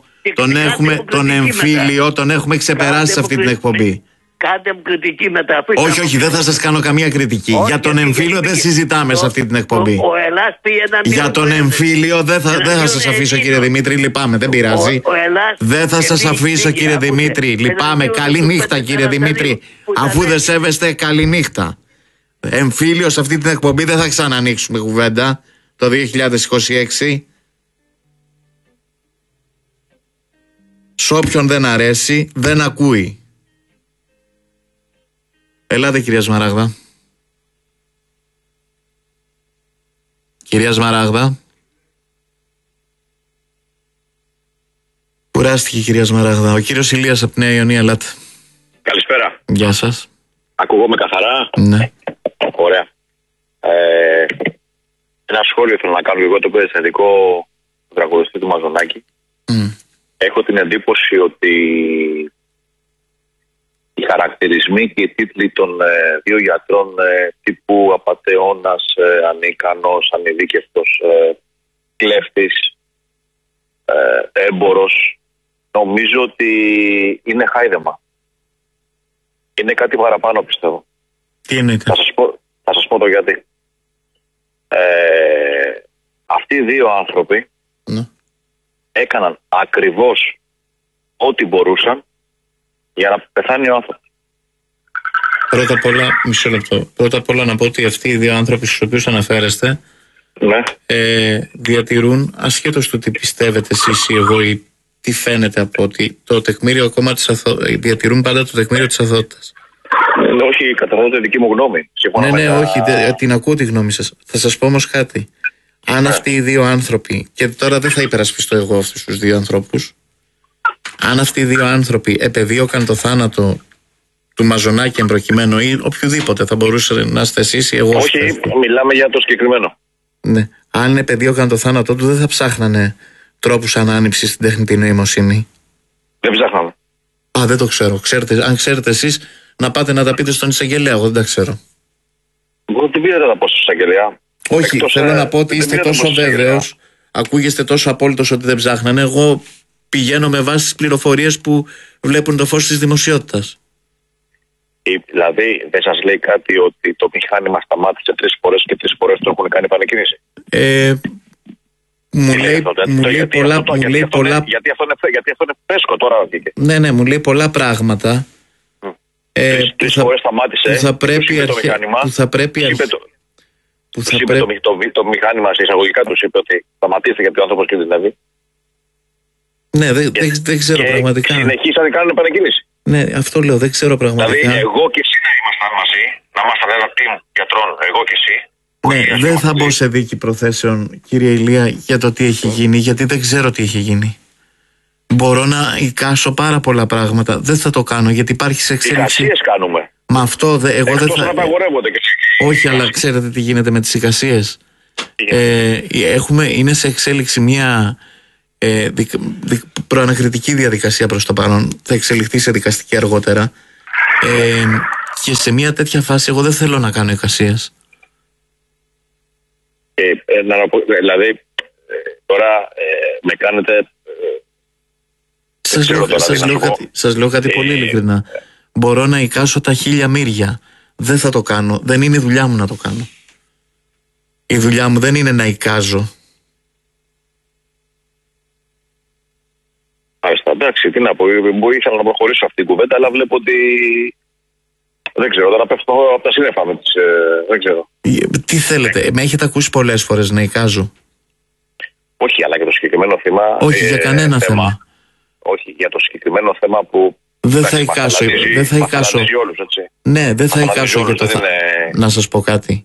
Τον έχουμε ξεπεράσει σε αυτή την εκπομπή. Κάντε μου κριτική μετά. Όχι, δεν θα σας κάνω καμία κριτική. Για τον εμφύλιο δεν συζητάμε σε αυτή την εκπομπή. Για τον εμφύλιο δεν θα σας αφήσω, κύριε Δημήτρη, λυπάμαι, δεν πειράζει. Δεν θα σας αφήσω, κύριε Δημήτρη, λυπάμαι. Καλή νύχτα, κύριε Δημήτρη. Αφού δεν σέβεστε, καλή νύχτα. Εμφύλιο σε αυτή την εκπομπή δεν θα ξανανοίξουμε κουβέντα το 2026. Σ' όποιον δεν αρέσει, δεν ακούει. Ελάτε, κυρία Σμαράγδα. Κυρία Σμαράγδα. Κουράστηκε η κυρία Σμαράγδα. Ο κύριος Ηλίας από τη Νέα Ιωνία, ελάτε. Καλησπέρα. Γεια σας. Ακούγομαι καθαρά? Ναι. Ωραία. Ένα σχόλιο θέλω να κάνω. Εγώ το παιδευτικό τραγουδιστή του Μαζονάκη. Έχω την εντύπωση ότι οι χαρακτηρισμοί και οι τίτλοι των δύο γιατρών τύπου απατεώνας, ανίκανος, ανειδίκευτος, κλέφτης, έμπορος, νομίζω ότι είναι χάιδεμα. Είναι κάτι παραπάνω, πιστεύω. Τι εννοείται? Θα σας πω το γιατί. Αυτοί οι δύο άνθρωποι έκαναν ακριβώς ό,τι μπορούσαν για να πεθάνει ο άνθρωπος. Πρώτα απ' όλα, μισό λεπτό. Πρώτα απ' όλα να πω ότι αυτοί οι δύο άνθρωποι στους οποίους αναφέρεστε διατηρούν, ασχέτως του τι πιστεύετε εσείς ή εγώ ή τι φαίνεται από ότι το τεκμήριο ακόμα διατηρούν πάντα το τεκμήριο της αθωότητας. Όχι, καταθέτω τη δική μου γνώμη. Ναι, όχι, την ακούω τη γνώμη σας. Θα σας πω όμως κάτι. Αν αυτοί οι δύο άνθρωποι, και τώρα δεν θα υπερασπιστώ εγώ αυτούς τους δύο ανθρώπους, αν αυτοί οι δύο άνθρωποι επεδίωκαν το θάνατο του Μαζονάκη εμπροκειμένου ή οποιοδήποτε, θα μπορούσε να είστε εσείς ή εγώ. Όχι, μιλάμε για το συγκεκριμένο. Ναι. Αν επεδίωκαν το θάνατό του, δεν θα ψάχνανε τρόπους ανάνυψης στην τεχνητή νοημοσύνη. Δεν ψάχναμε. Δεν το ξέρω. Αν ξέρετε εσείς, να πάτε να τα πείτε στον εισαγγελέα. Εγώ δεν τα ξέρω. Εγώ τι πήρατε να πω στον εισαγγελέα. Όχι, θέλω να πω ότι είστε τόσο βέβαιος, ακούγεστε τόσο απόλυτος ότι δεν ψάχνανε. Εγώ πηγαίνω με βάση τις πληροφορίες που βλέπουν το φως της δημοσιότητας. Δηλαδή, δεν σας λέει κάτι ότι το μηχάνημα σταμάτησε 3 φορές και 3 φορές το έχουν κάνει επανεκκίνηση? Μου λέει πολλά. Γιατί αυτό είναι φρέσκο τώρα. Ναι, μου λέει πολλά πράγματα. 3 φορές σταμάτησε. Που θα πρέπει το μηχάνημα σε εισαγωγικά τους είπε ότι σταματήστε γιατί ο άνθρωπος κινδυνεύει. Ναι, δεν ξέρω πραγματικά. Συνεχίσαν να κάνουν επανεκκίνηση. Ναι, αυτό λέω, δεν ξέρω πραγματικά. Δηλαδή, εγώ και εσύ να ήμασταν μαζί, να ήμασταν ένα team γιατρών, εγώ και εσύ. Ναι, δεν θα μπω σε δίκη προθέσεων, κύριε Ηλία, για το τι έχει γίνει, γιατί δεν ξέρω τι έχει γίνει. Μπορώ να εικάσω πάρα πολλά πράγματα. Δεν θα το κάνω, γιατί υπάρχει σε εξέλιξη. Εικασίες κάνουμε. Μα αυτό εγώ δεν θα. Να απαγορεύονται και όχι, αλλά ξέρετε τι γίνεται με τις εικασίες. Είναι σε εξέλιξη μια προανακριτική διαδικασία προς το παρόν. Θα εξελιχθεί σε δικαστική αργότερα. Και σε μια τέτοια φάση εγώ δεν θέλω να κάνω εικασίες. Δηλαδή, τώρα με κάνετε. Σας λέω κάτι πολύ ειλικρινά. Μπορώ να εικάσω τα 1000 μύρια. Δεν θα το κάνω. Δεν είναι η δουλειά μου να το κάνω. Η δουλειά μου δεν είναι να εικάζω. Μάλιστα, εντάξει, τι να πω. Ήθελα να προχωρήσω αυτή την κουβέντα, αλλά βλέπω ότι. Δεν ξέρω, τώρα πέφτω από τα σύννεφα με τις. Δεν ξέρω. Τι θέλετε, με έχετε ακούσει πολλές φορές να εικάζω? Όχι, αλλά για το συγκεκριμένο θέμα. Όχι, για κανένα θέμα. Όχι, για το συγκεκριμένο θέμα που. Δεν θα εικάσω. Όλους, έτσι. Ναι, δεν θα εικάσω για το θέμα. Να σας πω κάτι.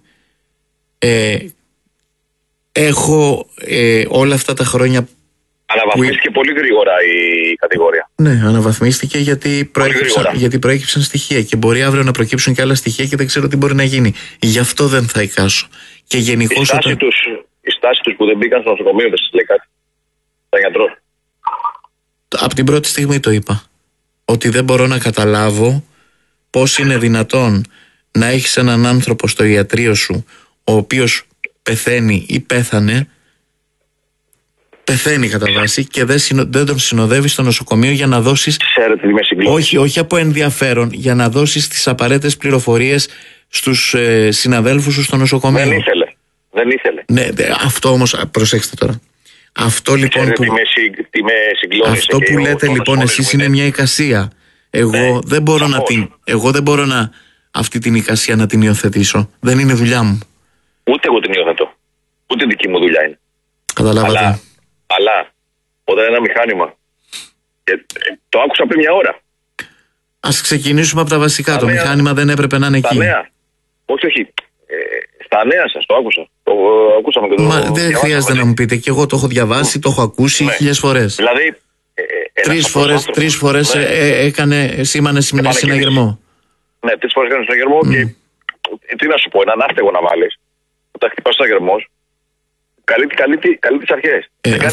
Έχω όλα αυτά τα χρόνια. Αναβαθμίστηκε πολύ γρήγορα η κατηγορία. Ναι, αναβαθμίστηκε γιατί προέκυψαν στοιχεία και μπορεί αύριο να προκύψουν και άλλα στοιχεία και δεν ξέρω τι μπορεί να γίνει. Γι' αυτό δεν θα εικάσω. Και γενικώς η στάση τους που δεν μπήκαν στο νοσοκομείο δεν σας λέει κάτι? Τα γιατρό. Από την πρώτη στιγμή το είπα. Ότι δεν μπορώ να καταλάβω πώς είναι δυνατόν να έχεις έναν άνθρωπο στο ιατρείο σου ο οποίος πεθαίνει ή πέθανε. Πεθαίνει κατά βάση και δεν τον συνοδεύει στο νοσοκομείο για να δώσεις. Ξέρετε τι με συγκλώνει. Όχι από ενδιαφέρον, για να δώσεις τις απαραίτητες πληροφορίες στους συναδέλφους σου στο νοσοκομείο. Δεν ήθελε. Ναι, αυτό όμως, προσέξτε τώρα. Αυτό λοιπόν αυτό που λέτε λοιπόν εσείς είναι μια εικασία. Εγώ δεν μπορώ αυτή την εικασία να την υιοθετήσω. Δεν είναι δουλειά μου. Ούτε εγώ την υιοθετώ. Ούτε δική μου δουλειά είναι. Καταλάβατε. Αλλά όταν ένα μηχάνημα. Το άκουσα πριν 1 ώρα. Ας ξεκινήσουμε από τα βασικά. Το μηχάνημα δεν έπρεπε να είναι εκεί. Νέα. Όχι. Στα νέα σας το άκουσα. Το ακούσαμε και το. Μα δεν χρειάζεται να μου πείτε. Και εγώ το έχω διαβάσει, το έχω ακούσει 1000 φορές. Δηλαδή. 3 φορές σήμανε συναγερμό. Ναι, 3 φορές έκανε συναγερμό και. Τι να σου πω, έναν άστεγο να βάλεις. Όταν χτυπάς συναγερμός. Καλεί τις αρχές.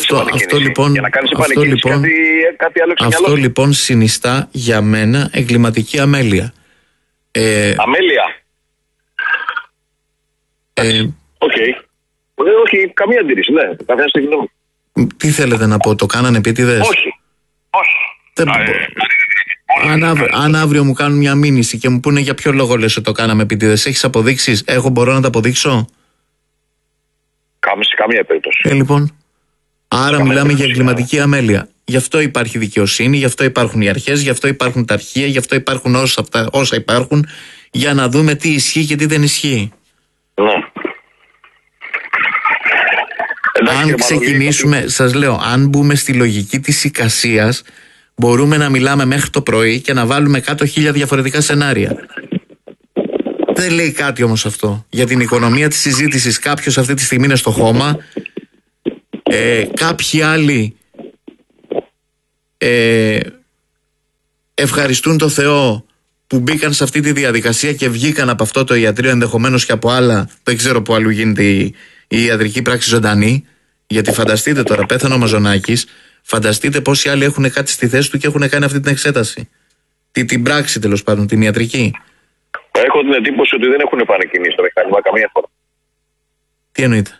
Αυτό λοιπόν συνιστά για μένα εγκληματική αμέλεια. Αμέλεια. Όχι, καμία αντίρρηση. Ναι, καθένα στη γνώμη. Τι θέλετε να πω, το κάνανε επίτηδες? Όχι. Αν αύριο μου κάνουν μια μήνυση και μου πούνε για ποιο λόγο λες ότι το κάναμε επίτηδες, έχεις αποδείξεις? Μπορώ να τα αποδείξω? Σε καμία περίπτωση. Λοιπόν, άρα μιλάμε για εγκληματική αμέλεια. Γι' αυτό υπάρχει δικαιοσύνη, γι' αυτό υπάρχουν οι αρχές, γι' αυτό υπάρχουν τα αρχεία, γι' αυτό υπάρχουν όσα υπάρχουν, για να δούμε τι ισχύει και τι δεν ισχύει. Ναι. Αν ξεκινήσουμε, σας λέω, αν μπούμε στη λογική της εικασίας, μπορούμε να μιλάμε μέχρι το πρωί και να βάλουμε κάτω 1000 διαφορετικά σενάρια. Δεν λέει κάτι όμως αυτό για την οικονομία της συζήτησης. Κάποιος αυτή τη στιγμή είναι στο χώμα, κάποιοι άλλοι ευχαριστούν το Θεό που μπήκαν σε αυτή τη διαδικασία και βγήκαν από αυτό το ιατρείο, ενδεχομένως και από άλλα. Δεν ξέρω που αλλού γίνεται η ιατρική πράξη ζωντανή. Γιατί φανταστείτε τώρα, πέθανε ο Μαζονάκης, φανταστείτε πόσοι άλλοι έχουν κάτι στη θέση του και έχουν κάνει αυτή την εξέταση. Την πράξη, τέλος πάντων, την ιατρική. Έχω την εντύπωση ότι δεν έχουν επανεκκινήσει το μηχάνημα καμία φορά. Τι εννοείτε?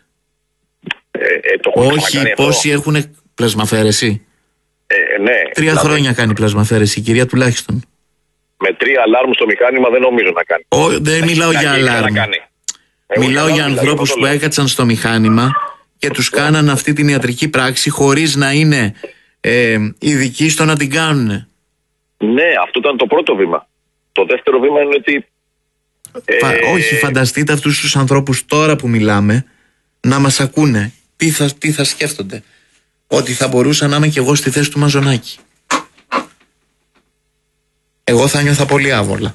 Όχι, πόσοι έχουν πλασμαφέρεση? Ναι. 3 χρόνια κάνει πλασμαφέρεση η κυρία τουλάχιστον. Με 3 αλάρμ στο μηχάνημα δεν νομίζω να κάνει. Δεν μιλάω για αλάρμ. Μιλάω για ανθρώπους που έκατσαν στο μηχάνημα και τους κάναν αυτή την ιατρική πράξη χωρίς να είναι ειδικοί στο να την κάνουν. Ναι, αυτό ήταν το πρώτο βήμα. Το δεύτερο βήμα είναι ότι... Όχι, φανταστείτε αυτούς τους ανθρώπους τώρα που μιλάμε να μας ακούνε. Τι θα σκέφτονται? Ότι θα μπορούσα να είμαι κι εγώ στη θέση του Μαζονάκη. Εγώ θα νιώθα πολύ άβολα.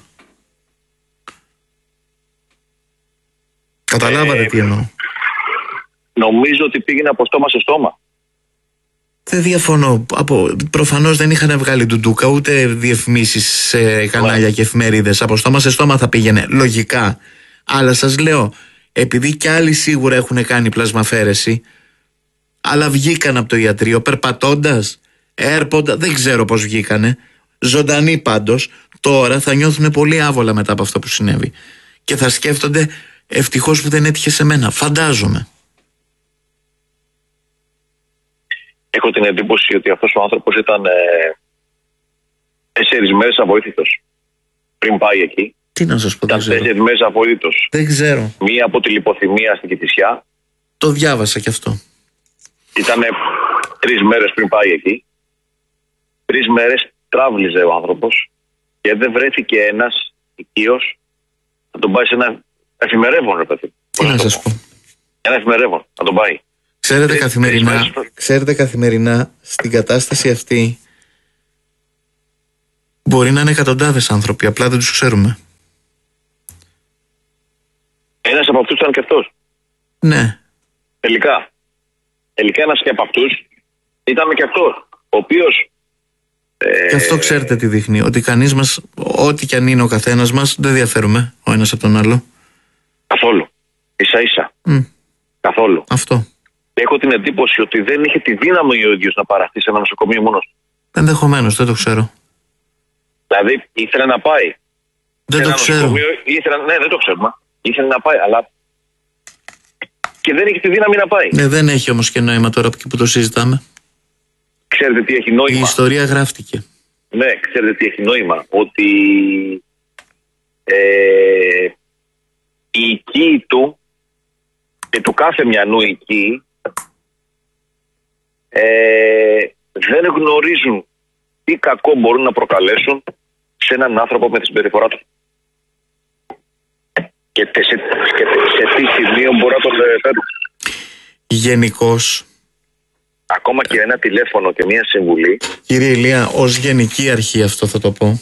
Καταλάβατε τι εννοώ? Νομίζω ότι πήγαινε από στόμα σε στόμα. Δεν διαφωνώ. Προφανώς δεν είχαν βγάλει ντουντούκα ούτε διαφημίσεις σε κανάλια και εφημερίδες. Από στόμα σε στόμα θα πήγαινε. Λογικά. Αλλά σας λέω, επειδή κι άλλοι σίγουρα έχουν κάνει πλασμαφέρεση, αλλά βγήκαν από το ιατρείο περπατώντας, έρποντα, δεν ξέρω πώς βγήκανε. Ζωντανοί πάντως, τώρα θα νιώθουν πολύ άβολα μετά από αυτό που συνέβη. Και θα σκέφτονται, ευτυχώς που δεν έτυχε σε μένα. Φαντάζομαι. Έχω την εντύπωση ότι αυτός ο άνθρωπος ήταν 4 μέρες αβοήθητος πριν πάει εκεί. Τι να σας πω, ήταν 4 μέρες αβοήθητος. Δεν ξέρω. Μία από τη λιποθυμία στην Κηφισιά. Το διάβασα κι αυτό. Ήταν 3 μέρες πριν πάει εκεί. 3 μέρες τράβλιζε ο άνθρωπος και δεν βρέθηκε ένας οικείος να τον πάει σε ένα εφημερεύον, ρε παιδί. Τι να σας πω. Ένα εφημερεύον, να τον πάει. Ξέρετε καθημερινά στην κατάσταση αυτή μπορεί να είναι εκατοντάδες άνθρωποι, απλά δεν τους ξέρουμε. Ένας από αυτούς ήταν και αυτός. Ναι. Τελικά ένας και από αυτούς ήταν και αυτός, ο οποίος... Και αυτό ξέρετε τι δείχνει, ότι κανείς μας, ό,τι κι αν είναι ο καθένας μας, δεν διαφέρουμε ο ένας από τον άλλο. Καθόλου. Ίσα-ίσα. Καθόλου. Αυτό. Έχω την εντύπωση ότι δεν είχε τη δύναμη ο ίδιος να παραχθεί σε ένα νοσοκομείο μόνος. Ενδεχομένως, δεν το ξέρω. Δηλαδή ήθελε να πάει. Δεν το ξέρω. Ναι, δεν το ξέρουμε. Ήθελε να πάει, αλλά και δεν είχε τη δύναμη να πάει. Ναι, δεν έχει όμως και νόημα τώρα που το συζητάμε. Ξέρετε τι έχει νόημα? Η ιστορία γράφτηκε. Ναι, ξέρετε τι έχει νόημα? Ότι η οικοί του και του κάθε μιανού οικοί δεν γνωρίζουν τι κακό μπορούν να προκαλέσουν σε έναν άνθρωπο με τη συμπεριφορά του. Και σε τι σημείο μπορεί να τον φέρουν. Γενικώς, ακόμα και ένα τηλέφωνο και μια συμβουλή. Κύριε Ηλία, ως γενική αρχή αυτό θα το πω.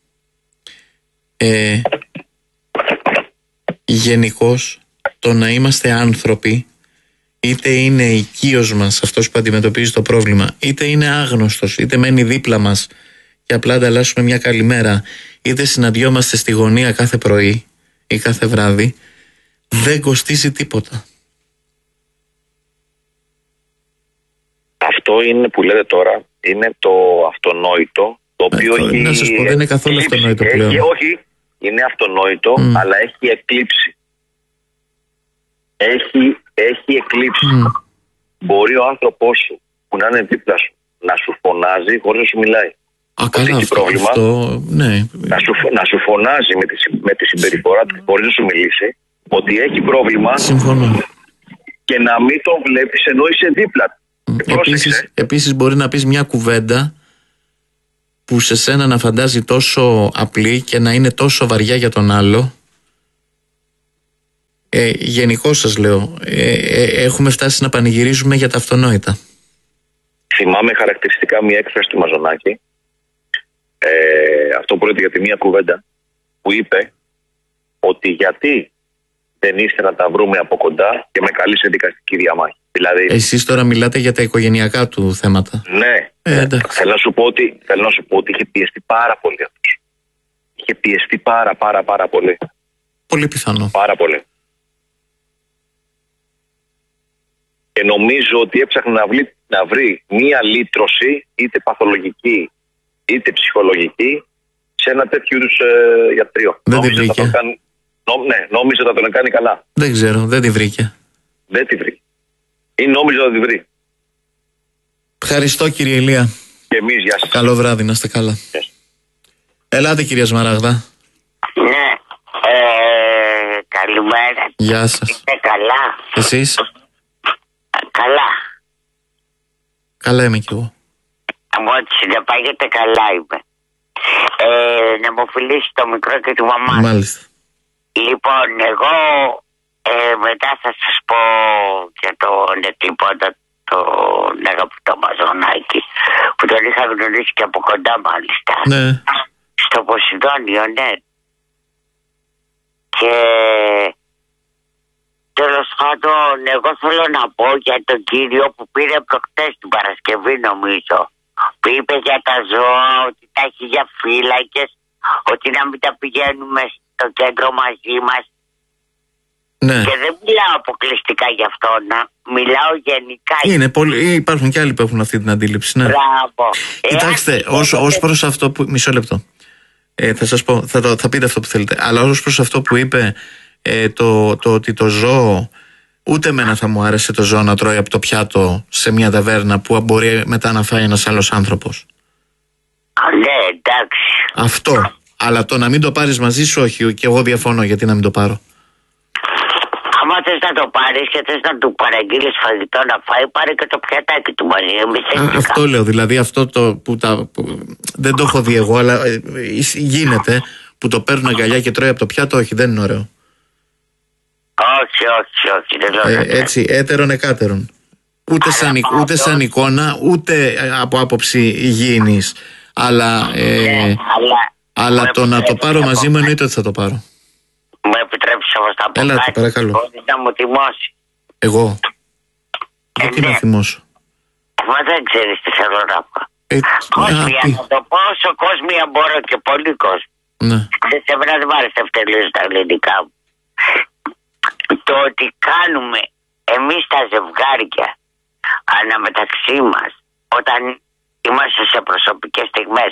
Γενικώς, το να είμαστε άνθρωποι, είτε είναι οικείος μας αυτός που αντιμετωπίζει το πρόβλημα, είτε είναι άγνωστος, είτε μένει δίπλα μας και απλά ανταλλάσσουμε μια καλημέρα, είτε συναντιόμαστε στη γωνία κάθε πρωί ή κάθε βράδυ, δεν κοστίζει τίποτα. Αυτό είναι που λέτε τώρα, είναι το αυτονόητο, το οποίο έχει... Να σας πω, δεν είναι καθόλου αυτονόητο πλέον. Όχι, είναι αυτονόητο, αλλά έχει εκλείψει. Έχει εκλείψει. Μπορεί ο άνθρωπός σου που να είναι δίπλα σου να σου φωνάζει χωρίς να σου μιλάει. Καλά, έχει πρόβλημα. Ναι. Να σου φωνάζει με τη συμπεριφορά του χωρίς να σου μιλήσει ότι έχει πρόβλημα. Συμφωνώ. Και να μην το βλέπεις ενώ είσαι δίπλα. Επίσης μπορεί να πεις μια κουβέντα που σε σένα να φαντάζει τόσο απλή και να είναι τόσο βαριά για τον άλλο. Γενικώς σας λέω, έχουμε φτάσει να πανηγυρίζουμε για τα αυτονόητα. Θυμάμαι χαρακτηριστικά μια έκφραση του Μαζονάκη. Αυτό πρόκειται για τη μία κουβέντα που είπε ότι γιατί δεν ήθελα να τα βρούμε από κοντά και με καλεί σε δικαστική διαμάχη. Δηλαδή, εσείς τώρα μιλάτε για τα οικογενειακά του θέματα. Ναι. Θέλω να σου πω ότι είχε πιεστεί πάρα πολύ αυτός. Είχε πιεστεί πάρα πολύ. Πολύ πιθανό. Πάρα πολύ. Και νομίζω ότι έψαχνε να βρει μία λύτρωση, είτε παθολογική είτε ψυχολογική, σε ένα τέτοιο είδους ιατρείο. Δεν τη βρήκε. Νόμιζε ότι θα τον κάνει καλά. Δεν ξέρω, δεν τη βρήκε. Δεν τη βρήκε. Ή νόμιζε ότι θα τη βρει. Ευχαριστώ κύριε Ηλία. Και εμείς, γεια σας. Καλό βράδυ, να είστε καλά. Ελάτε κυρία Σμαράγδα. Ναι, καλημέρα. Γεια σας. Είστε καλά? Εσείς? Καλά. Καλά είμαι κι εγώ. Ό,τι συνεπάγεται καλά είμαι. Να μου φιλήσει το μικρό και τη μαμά. Μάλιστα. Λοιπόν, εγώ μετά θα σας πω για τον τίποτα τον αγαπητό Μαζονάκη που τον είχα γνωρίσει και από κοντά μάλιστα. Ναι. Στο Ποσειδόνιο, ναι. Και τέλος πάντων, εγώ θέλω να πω για τον κύριο που πήρε προχτές την Παρασκευή, νομίζω, που είπε για τα ζώα, ότι τα έχει για φύλακες, ότι να μην τα πηγαίνουμε στο κέντρο μαζί μας. Ναι. Και δεν μιλάω αποκλειστικά γι' αυτό, μιλάω γενικά. Υπάρχουν και άλλοι που έχουν αυτή την αντίληψη. Ναι. Μπράβο. Κοιτάξτε, ως προς αυτό που. Μισό λεπτό. Θα σας πω, θα πείτε αυτό που θέλετε. Αλλά ως προς αυτό που είπε, το ότι το ζώο. Ούτε εμένα θα μου άρεσε το ζώο να τρώει από το πιάτο σε μια ταβέρνα που μπορεί μετά να φάει ένας άλλος άνθρωπος. Ναι, εντάξει. Αυτό. Αλλά το να μην το πάρεις μαζί σου, όχι. Και εγώ διαφωνώ, γιατί να μην το πάρω. Άμα θες να το πάρεις και θες να του παραγγείλεις φαγητό να φάει, πάρε και το πιατάκι του μαζί. Αυτό λέω. Δηλαδή αυτό που δεν το έχω δει εγώ, αλλά γίνεται, που το παίρνουν αγκαλιά και τρώει από το πιάτο, όχι, δεν είναι ωραίο. Όχι, δεν λέω. Έτσι, έτερον εκάτερον. Ούτε σαν εικόνα, ούτε από άποψη υγιεινής. Αλλά το να το πάρω μαζί μου εννοείται ότι θα το πάρω. Μου επιτρέψεις όμως να πω κάτι, παρακαλώ. Να μου θυμώσει. Εγώ? Γιατί να θυμώσω? Μα δεν ξέρεις τι θέλω να πω. Κόσμια, να το πω όσο κόσμια μπορώ και πολύ κόσμο. Ναι. Σε μένα δεν μ' άρεσε ευτελείως τα ελληνικά μου. Το ότι κάνουμε εμείς τα ζευγάρια αναμεταξύ μας όταν είμαστε σε προσωπικές στιγμές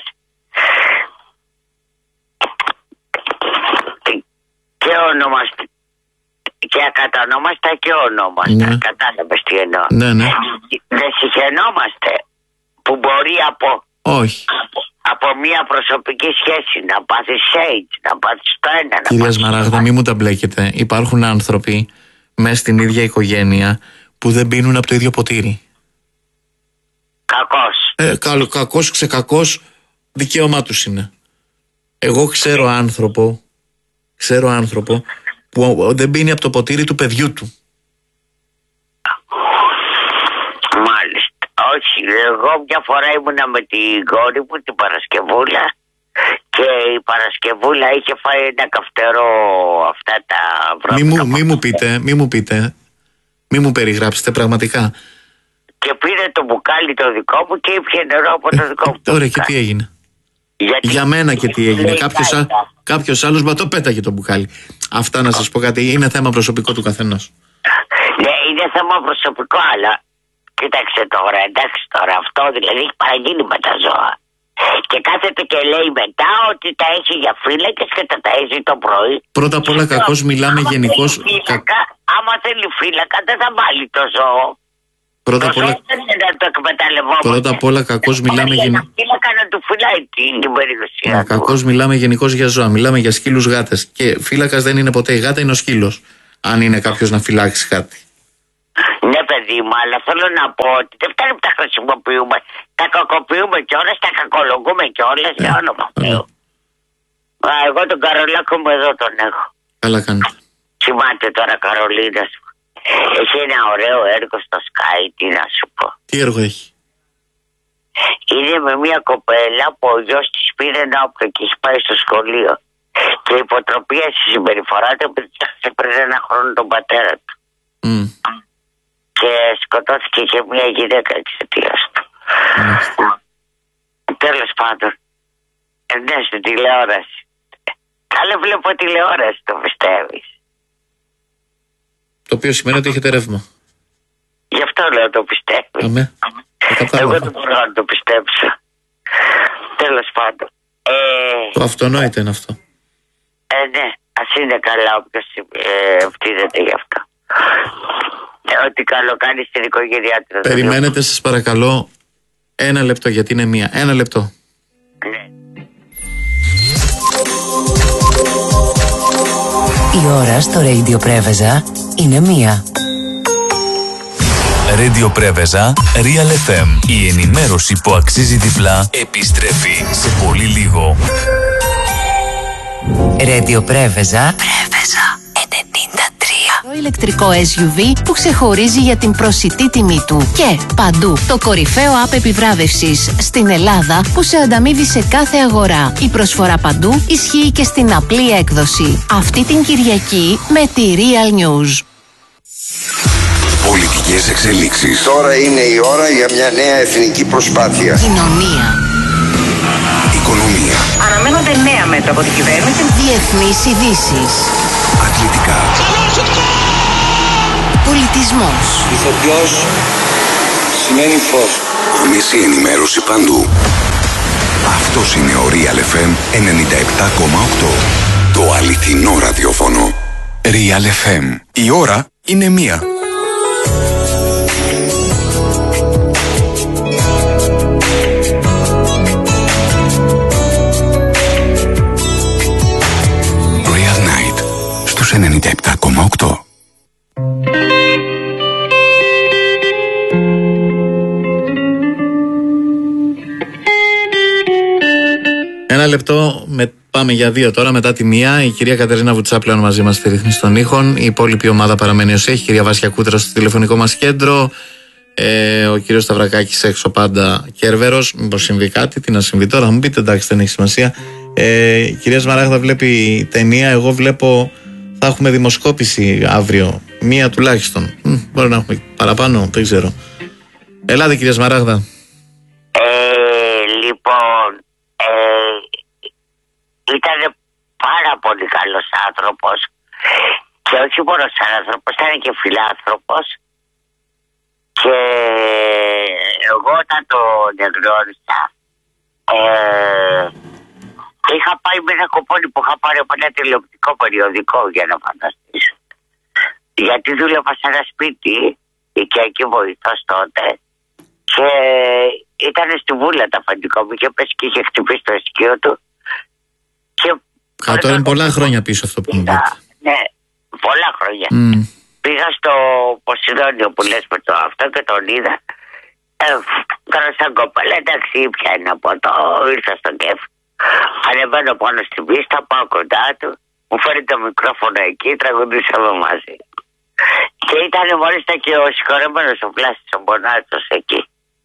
και ονομαστε και ακατανόμαστε και ονόμαστε. Ναι. Κατάλαβες τι εννοώ? Ναι. Δεν συγχαινόμαστε που μπορεί από μια προσωπική σχέση να πάθεις shade, να πάθεις το ένα. Κυρία Σμαράγδα, μη μου τα μπλέκετε. Υπάρχουν άνθρωποι μέσα στην ίδια οικογένεια που δεν πίνουν από το ίδιο ποτήρι. Κακός. Κακός, ξεκακός, δικαίωμά τους είναι. Εγώ ξέρω άνθρωπο που δεν πίνει από το ποτήρι του παιδιού του. Μάλιστα. Όχι, εγώ μια φορά ήμουνα με την κόρη μου, την Παρασκευούλα, και η Παρασκευούλα είχε φάει ένα καυτερό αυτά τα βρώμικα. Μη μου περιγράψετε πραγματικά. Και πήρε το μπουκάλι το δικό μου και ήπιε νερό από το δικό μου. Τώρα και τι έγινε? Για μένα και τι έγινε? Κάποιος άλλος το πέταγε το μπουκάλι. Αυτά, να σας πω κάτι, είναι θέμα προσωπικό του καθενός. Ναι, είναι θέμα προσωπικό, αλλά κοίταξε τώρα, εντάξει τώρα, αυτό δηλαδή έχει παραγίνει με τα ζώα. Και κάθεται και λέει μετά ότι τα έχει για φύλακες και τα ταΐζει το πρωί. Πρώτα απ' όλα, κακώς μιλάμε γενικώς. Άμα θέλει φύλακα, δεν θα βάλει το ζώο. Πρώτα απ' όλα, δεν είναι να το εκμεταλλευόμαστε. Πρώτα απ' όλα, κακώς μιλάμε γενικώς. Να του φυλάει την περιουσία. Κακώς μιλάμε γενικώς για ζώα. Μιλάμε για σκύλους γάτες. Και φύλακας δεν είναι ποτέ η γάτα, είναι ο σκύλος. Αν είναι κάποιος να φυλάξει κάτι. Ναι, παιδί μου, αλλά θέλω να πω ότι δεν φτάνει που τα χρησιμοποιούμε. Τα κακοποιούμε κιόλας, τα κακολογούμε κιόλας, για όνομα Θεού. Εγώ τον Καρολάκο μου εδώ τον έχω. Καλά κάνετε. Κοιμάται τώρα Καρολίνα σου. Έχει ένα ωραίο έργο στο Sky, τι να σου πω. Τι έργο έχει? Είναι με μια κοπέλα που ο γιος της πήρε ένα όπλο και έχει πάει στο σχολείο. Και υποτροπία στη συμπεριφορά του επειδή έχασε πριν ένα χρόνο τον πατέρα του. Και σκοτώθηκε και μια γυναίκα εξαιτίας του. Τέλος πάντων. Ναι, στην τηλεόραση. Καλά βλέπω τηλεόραση, το πιστεύεις? Το οποίο σημαίνει ότι έχετε ρεύμα. Γι' αυτό λέω το πιστεύεις. Αμέ. Εγώ δεν μπορώ να το πιστέψω. Τέλος πάντων. Το αυτονόητο είναι αυτό. Ναι, ας είναι καλά όποιος ευθύνεται γι' αυτό. Ό,τι καλό κάνει στην οικογένειά του. Περιμένετε σας παρακαλώ 1 λεπτό, γιατί είναι 1. 1 λεπτό. Ναι. Η ώρα στο Radio Πρέβεζα είναι 1. Radio Πρέβεζα, Real FM. Η ενημέρωση που αξίζει διπλά επιστρέφει σε πολύ λίγο. Radio Πρέβεζα 93. Το ηλεκτρικό SUV που ξεχωρίζει για την προσιτή τιμή του. Και παντού το κορυφαίο app επιβράβευσης στην Ελλάδα που σε ανταμείβει σε κάθε αγορά. Η προσφορά παντού ισχύει και στην απλή έκδοση. Αυτή την Κυριακή με τη Real News. Πολιτικές εξελίξεις. Τώρα είναι η ώρα για μια νέα εθνική προσπάθεια. Κοινωνία. Οικονομία. Αναμένονται νέα μέτρα από την κυβέρνηση. Διεθνείς ειδήσεις. Αθλητικά. Πολιτισμός. Ηθοποιός σημαίνει φως. Άμεση ενημέρωση παντού. Αυτός είναι ο Real FM 97,8. Το αληθινό ραδιόφωνο. Real FM. Η ώρα είναι 1. Real Night στους 97,8. Ένα λεπτό, πάμε για 2 τώρα, μετά τη 1. Η κυρία Κατερίνα Βουτσά πλέον μαζί μας στη ρύθμιση των ήχων. Η υπόλοιπη ομάδα παραμένει ως έχει. Η κυρία Βάσια Κούτρα στο τηλεφωνικό μας κέντρο. Ο κύριος Σταυρακάκης έξω πάντα Κέρβερος. Μήπως συμβεί κάτι, τι να συμβεί τώρα, θα μου πείτε, εντάξει, δεν έχει σημασία. Η κυρία Σμαράγδα βλέπει ταινία. Εγώ βλέπω θα έχουμε δημοσκόπηση αύριο. 1 τουλάχιστον. Μπορεί να έχουμε παραπάνω, δεν ξέρω. Ελάτε κυρία Σμαράγδα. Λοιπόν, ήταν πάρα πολύ καλός άνθρωπος και όχι μόνο σαν άνθρωπος, ήταν και φιλάνθρωπος. Και εγώ όταν τον εγνώρισα είχα πάει με ένα κοπόνι που είχα πάρει από ένα τηλεοπτικό περιοδικό, για να φανταστείς. Γιατί δούλευα σε ένα σπίτι, οικιακή βοηθός τότε, και ήταν στη βούλα τα αφεντικό μου, είχε πέσει και είχε χτυπήσει το ισχύο του. Τώρα είναι πολλά χρόνια πίσω αυτό που μου λέτε. Ναι, πολλά χρόνια. Πήγα στο Ποσειδόνιο που λες με το αυτό και τον είδα. Κάνα σαν κοπέλα, εντάξει, ήπια ένα ποτό, ήρθα στο κέφι. Ανεβαίνω πάνω στην πίστα, πάω κοντά του, μου φέρει το μικρόφωνο εκεί, τραγουδήσαμε μαζί. Και ήταν μάλιστα και ο συγχωρεμένος ο Βλάσης ο Μπονάτσος εκεί.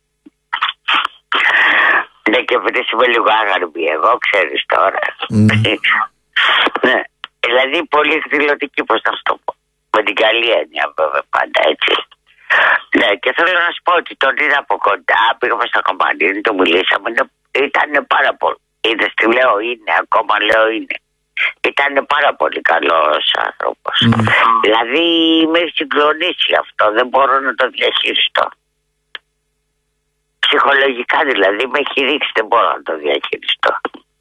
Ναι, και επειδή είμαι λίγο άγαρμη εγώ, ξέρεις τώρα. Ναι, δηλαδή πολύ εκδηλωτική, πώς θα το πω. Με την καλή έννοια βέβαια πάντα, έτσι. Ναι, και θέλω να σου πω ότι τον είδα από κοντά, πήγαμε στο Κομπανίνι, το μιλήσαμε, ήταν πάρα πολύ. Είδες τι λέω, είναι, ακόμα λέω είναι. Ήταν πάρα πολύ καλός άνθρωπος. Δηλαδή με έχει συγκλονίσει αυτό, δεν μπορώ να το διαχειριστώ. Ψυχολογικά δηλαδή με έχει ρίξει, δεν μπορώ να το διαχειριστώ.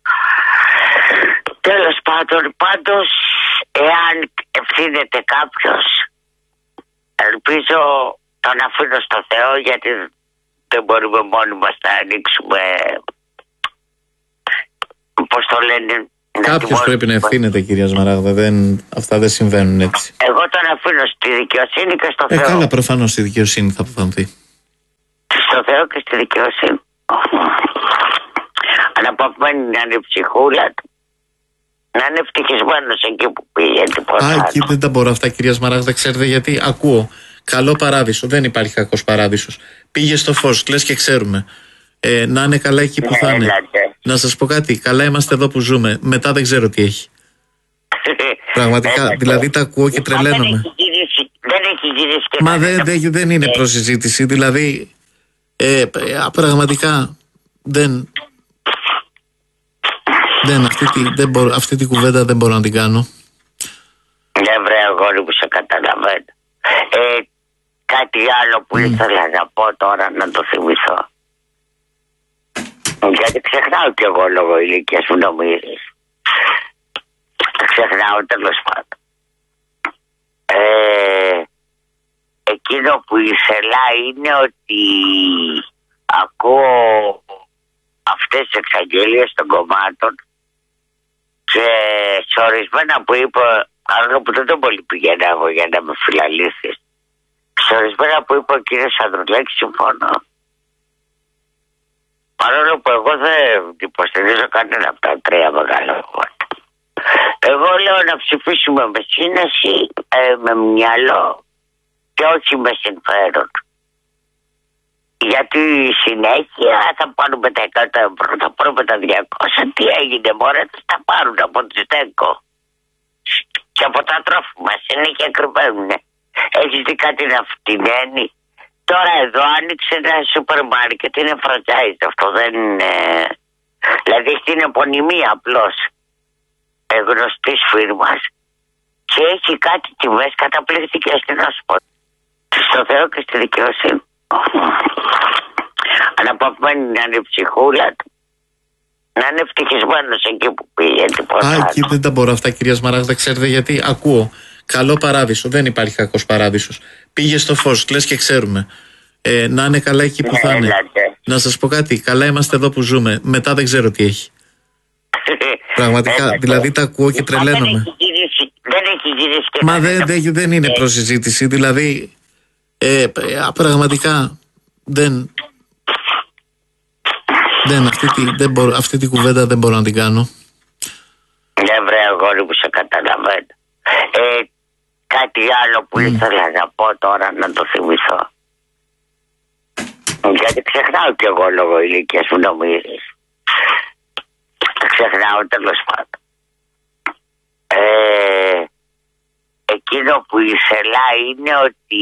Τέλος πάντων, πάντως, εάν ευθύνεται κάποιος, ελπίζω τον αφήνω στο Θεό, γιατί Δεν μπορούμε μόνοι μας να ανοίξουμε, πώς το λένε. Κάποιος πρέπει να ευθύνεται, κυρία Σμαράγδα. Αυτά δεν συμβαίνουν έτσι. Εγώ τον αφήνω στη δικαιοσύνη και στο Θεό. Καλά, προφανώς στη δικαιοσύνη θα αποφανθεί. Στο Θεό και στη δικαιοσύνη. Αναπαυμένη να είναι η ψυχούλα του. Να είναι ευτυχισμένος εκεί που πήγε. Εκεί δεν τα μπορώ αυτά, κυρία Σμαράγδα, ξέρετε, γιατί ακούω καλό παράδεισο. Δεν υπάρχει κακός παράδεισος. Πήγε στο φως, λες και ξέρουμε. Να είναι καλά εκεί που θα είναι. Να σας πω κάτι, καλά είμαστε εδώ που ζούμε. Μετά δεν ξέρω τι έχει. Πραγματικά, δηλαδή τα ακούω και τρελαίνομαι. Δεν έχει γυρίσει και μα δεν είναι προσυζήτηση. Δηλαδή, πραγματικά αυτή την κουβέντα δεν μπορώ να την κάνω. Ναι, βρε αγόρι που σε καταλαβαίνω. Κάτι άλλο που ήθελα να πω τώρα, να το θυμηθώ. Γιατί ξεχνάω κι εγώ λόγω ηλικίας, μου νομίζεις. Ξεχνάω, τέλος πάντων. Εκείνο που ήθελα είναι ότι ακούω αυτές τις εξαγγελίες των κομμάτων και σε ορισμένα που είπα, άλλο που δεν τον πολύ πηγαίνω εγώ για να με φιλαλήθεις, σε ορισμένα που είπε ο κύριος Ανδρουλάκης συμφωνώ. Παρόλο που εγώ δεν υποστηρίζω κανένα από τα τρία μεγάλα κόμματα. Εγώ λέω να ψηφίσουμε με σύνεση, με μυαλό και όχι με συμφέρον. Γιατί συνέχεια θα πάρουμε τα 100 ευρώ, θα πάρουμε τα 200. Τι έγινε, μωρέ, θα πάρουν από τη ΣΤΕΚΟ. Και από τα τρόφιμα συνέχεια κρυβαίνουν. Έχεις δει κάτι να φτηνένει? Τώρα εδώ άνοιξε ένα σούπερ μάρκετ, είναι franchise αυτό, δεν είναι. Δηλαδή έχει την επωνυμία απλώς γνωστής φίρμας και έχει κάτι τιμές καταπληκτικές, τι να σου πω. Στο Θεό και στη δικαιοσύνη. Αναπαυμένη να είναι η ψυχούλα του. Να είναι ευτυχισμένος εκεί που πήγε. Εκεί δεν τα μπορώ αυτά, κυρία Σμαράγδα, ξέρετε, γιατί ακούω καλό παράδεισο. Δεν υπάρχει κακός παράδεισος. Πήγε στο φως, λες και ξέρουμε. Να είναι καλά εκεί που θα είναι. Να σας πω κάτι, καλά είμαστε εδώ που ζούμε. Μετά δεν ξέρω τι έχει. Πραγματικά, δηλαδή τα ακούω και τρελαίνομαι. Δεν έχει γυρίσει και μα δεν είναι προσυζήτηση. Δηλαδή, πραγματικά αυτή την κουβέντα δεν μπορώ να την κάνω. Ναι, βρε αγόρι που σε καταλαβαίνω. Κάτι άλλο που ήθελα να πω τώρα, να το θυμηθώ. Γιατί ξεχνάω κι εγώ λόγω ηλικίας, μου νομίζεις. Ξεχνάω, τέλος πάντων. Εκείνο που ήθελα είναι ότι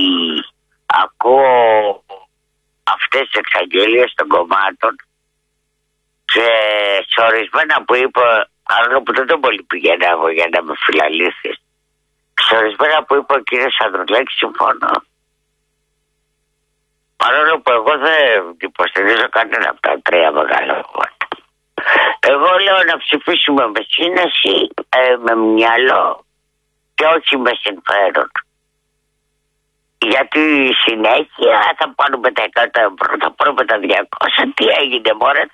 ακούω αυτές τις εξαγγελίες των κομμάτων και σε ορισμένα που είπα, άλλο που δεν τον πολύ πηγαίνω εγώ για να με φιλαλήθεις, σε ορισμένα που είπε ο κύριος Ανδρουλάκης συμφωνώ. Παρόλο που εγώ δεν υποστηρίζω κανένα από τα τρία μεγάλα κόμματα. Εγώ λέω να ψηφίσουμε με σύνεση, με μυαλό και όχι με συμφέρον. Γιατί συνέχεια θα πάρουμε τα 100 ευρώ, θα πάρουμε τα 200. Τι έγινε, μωρέ,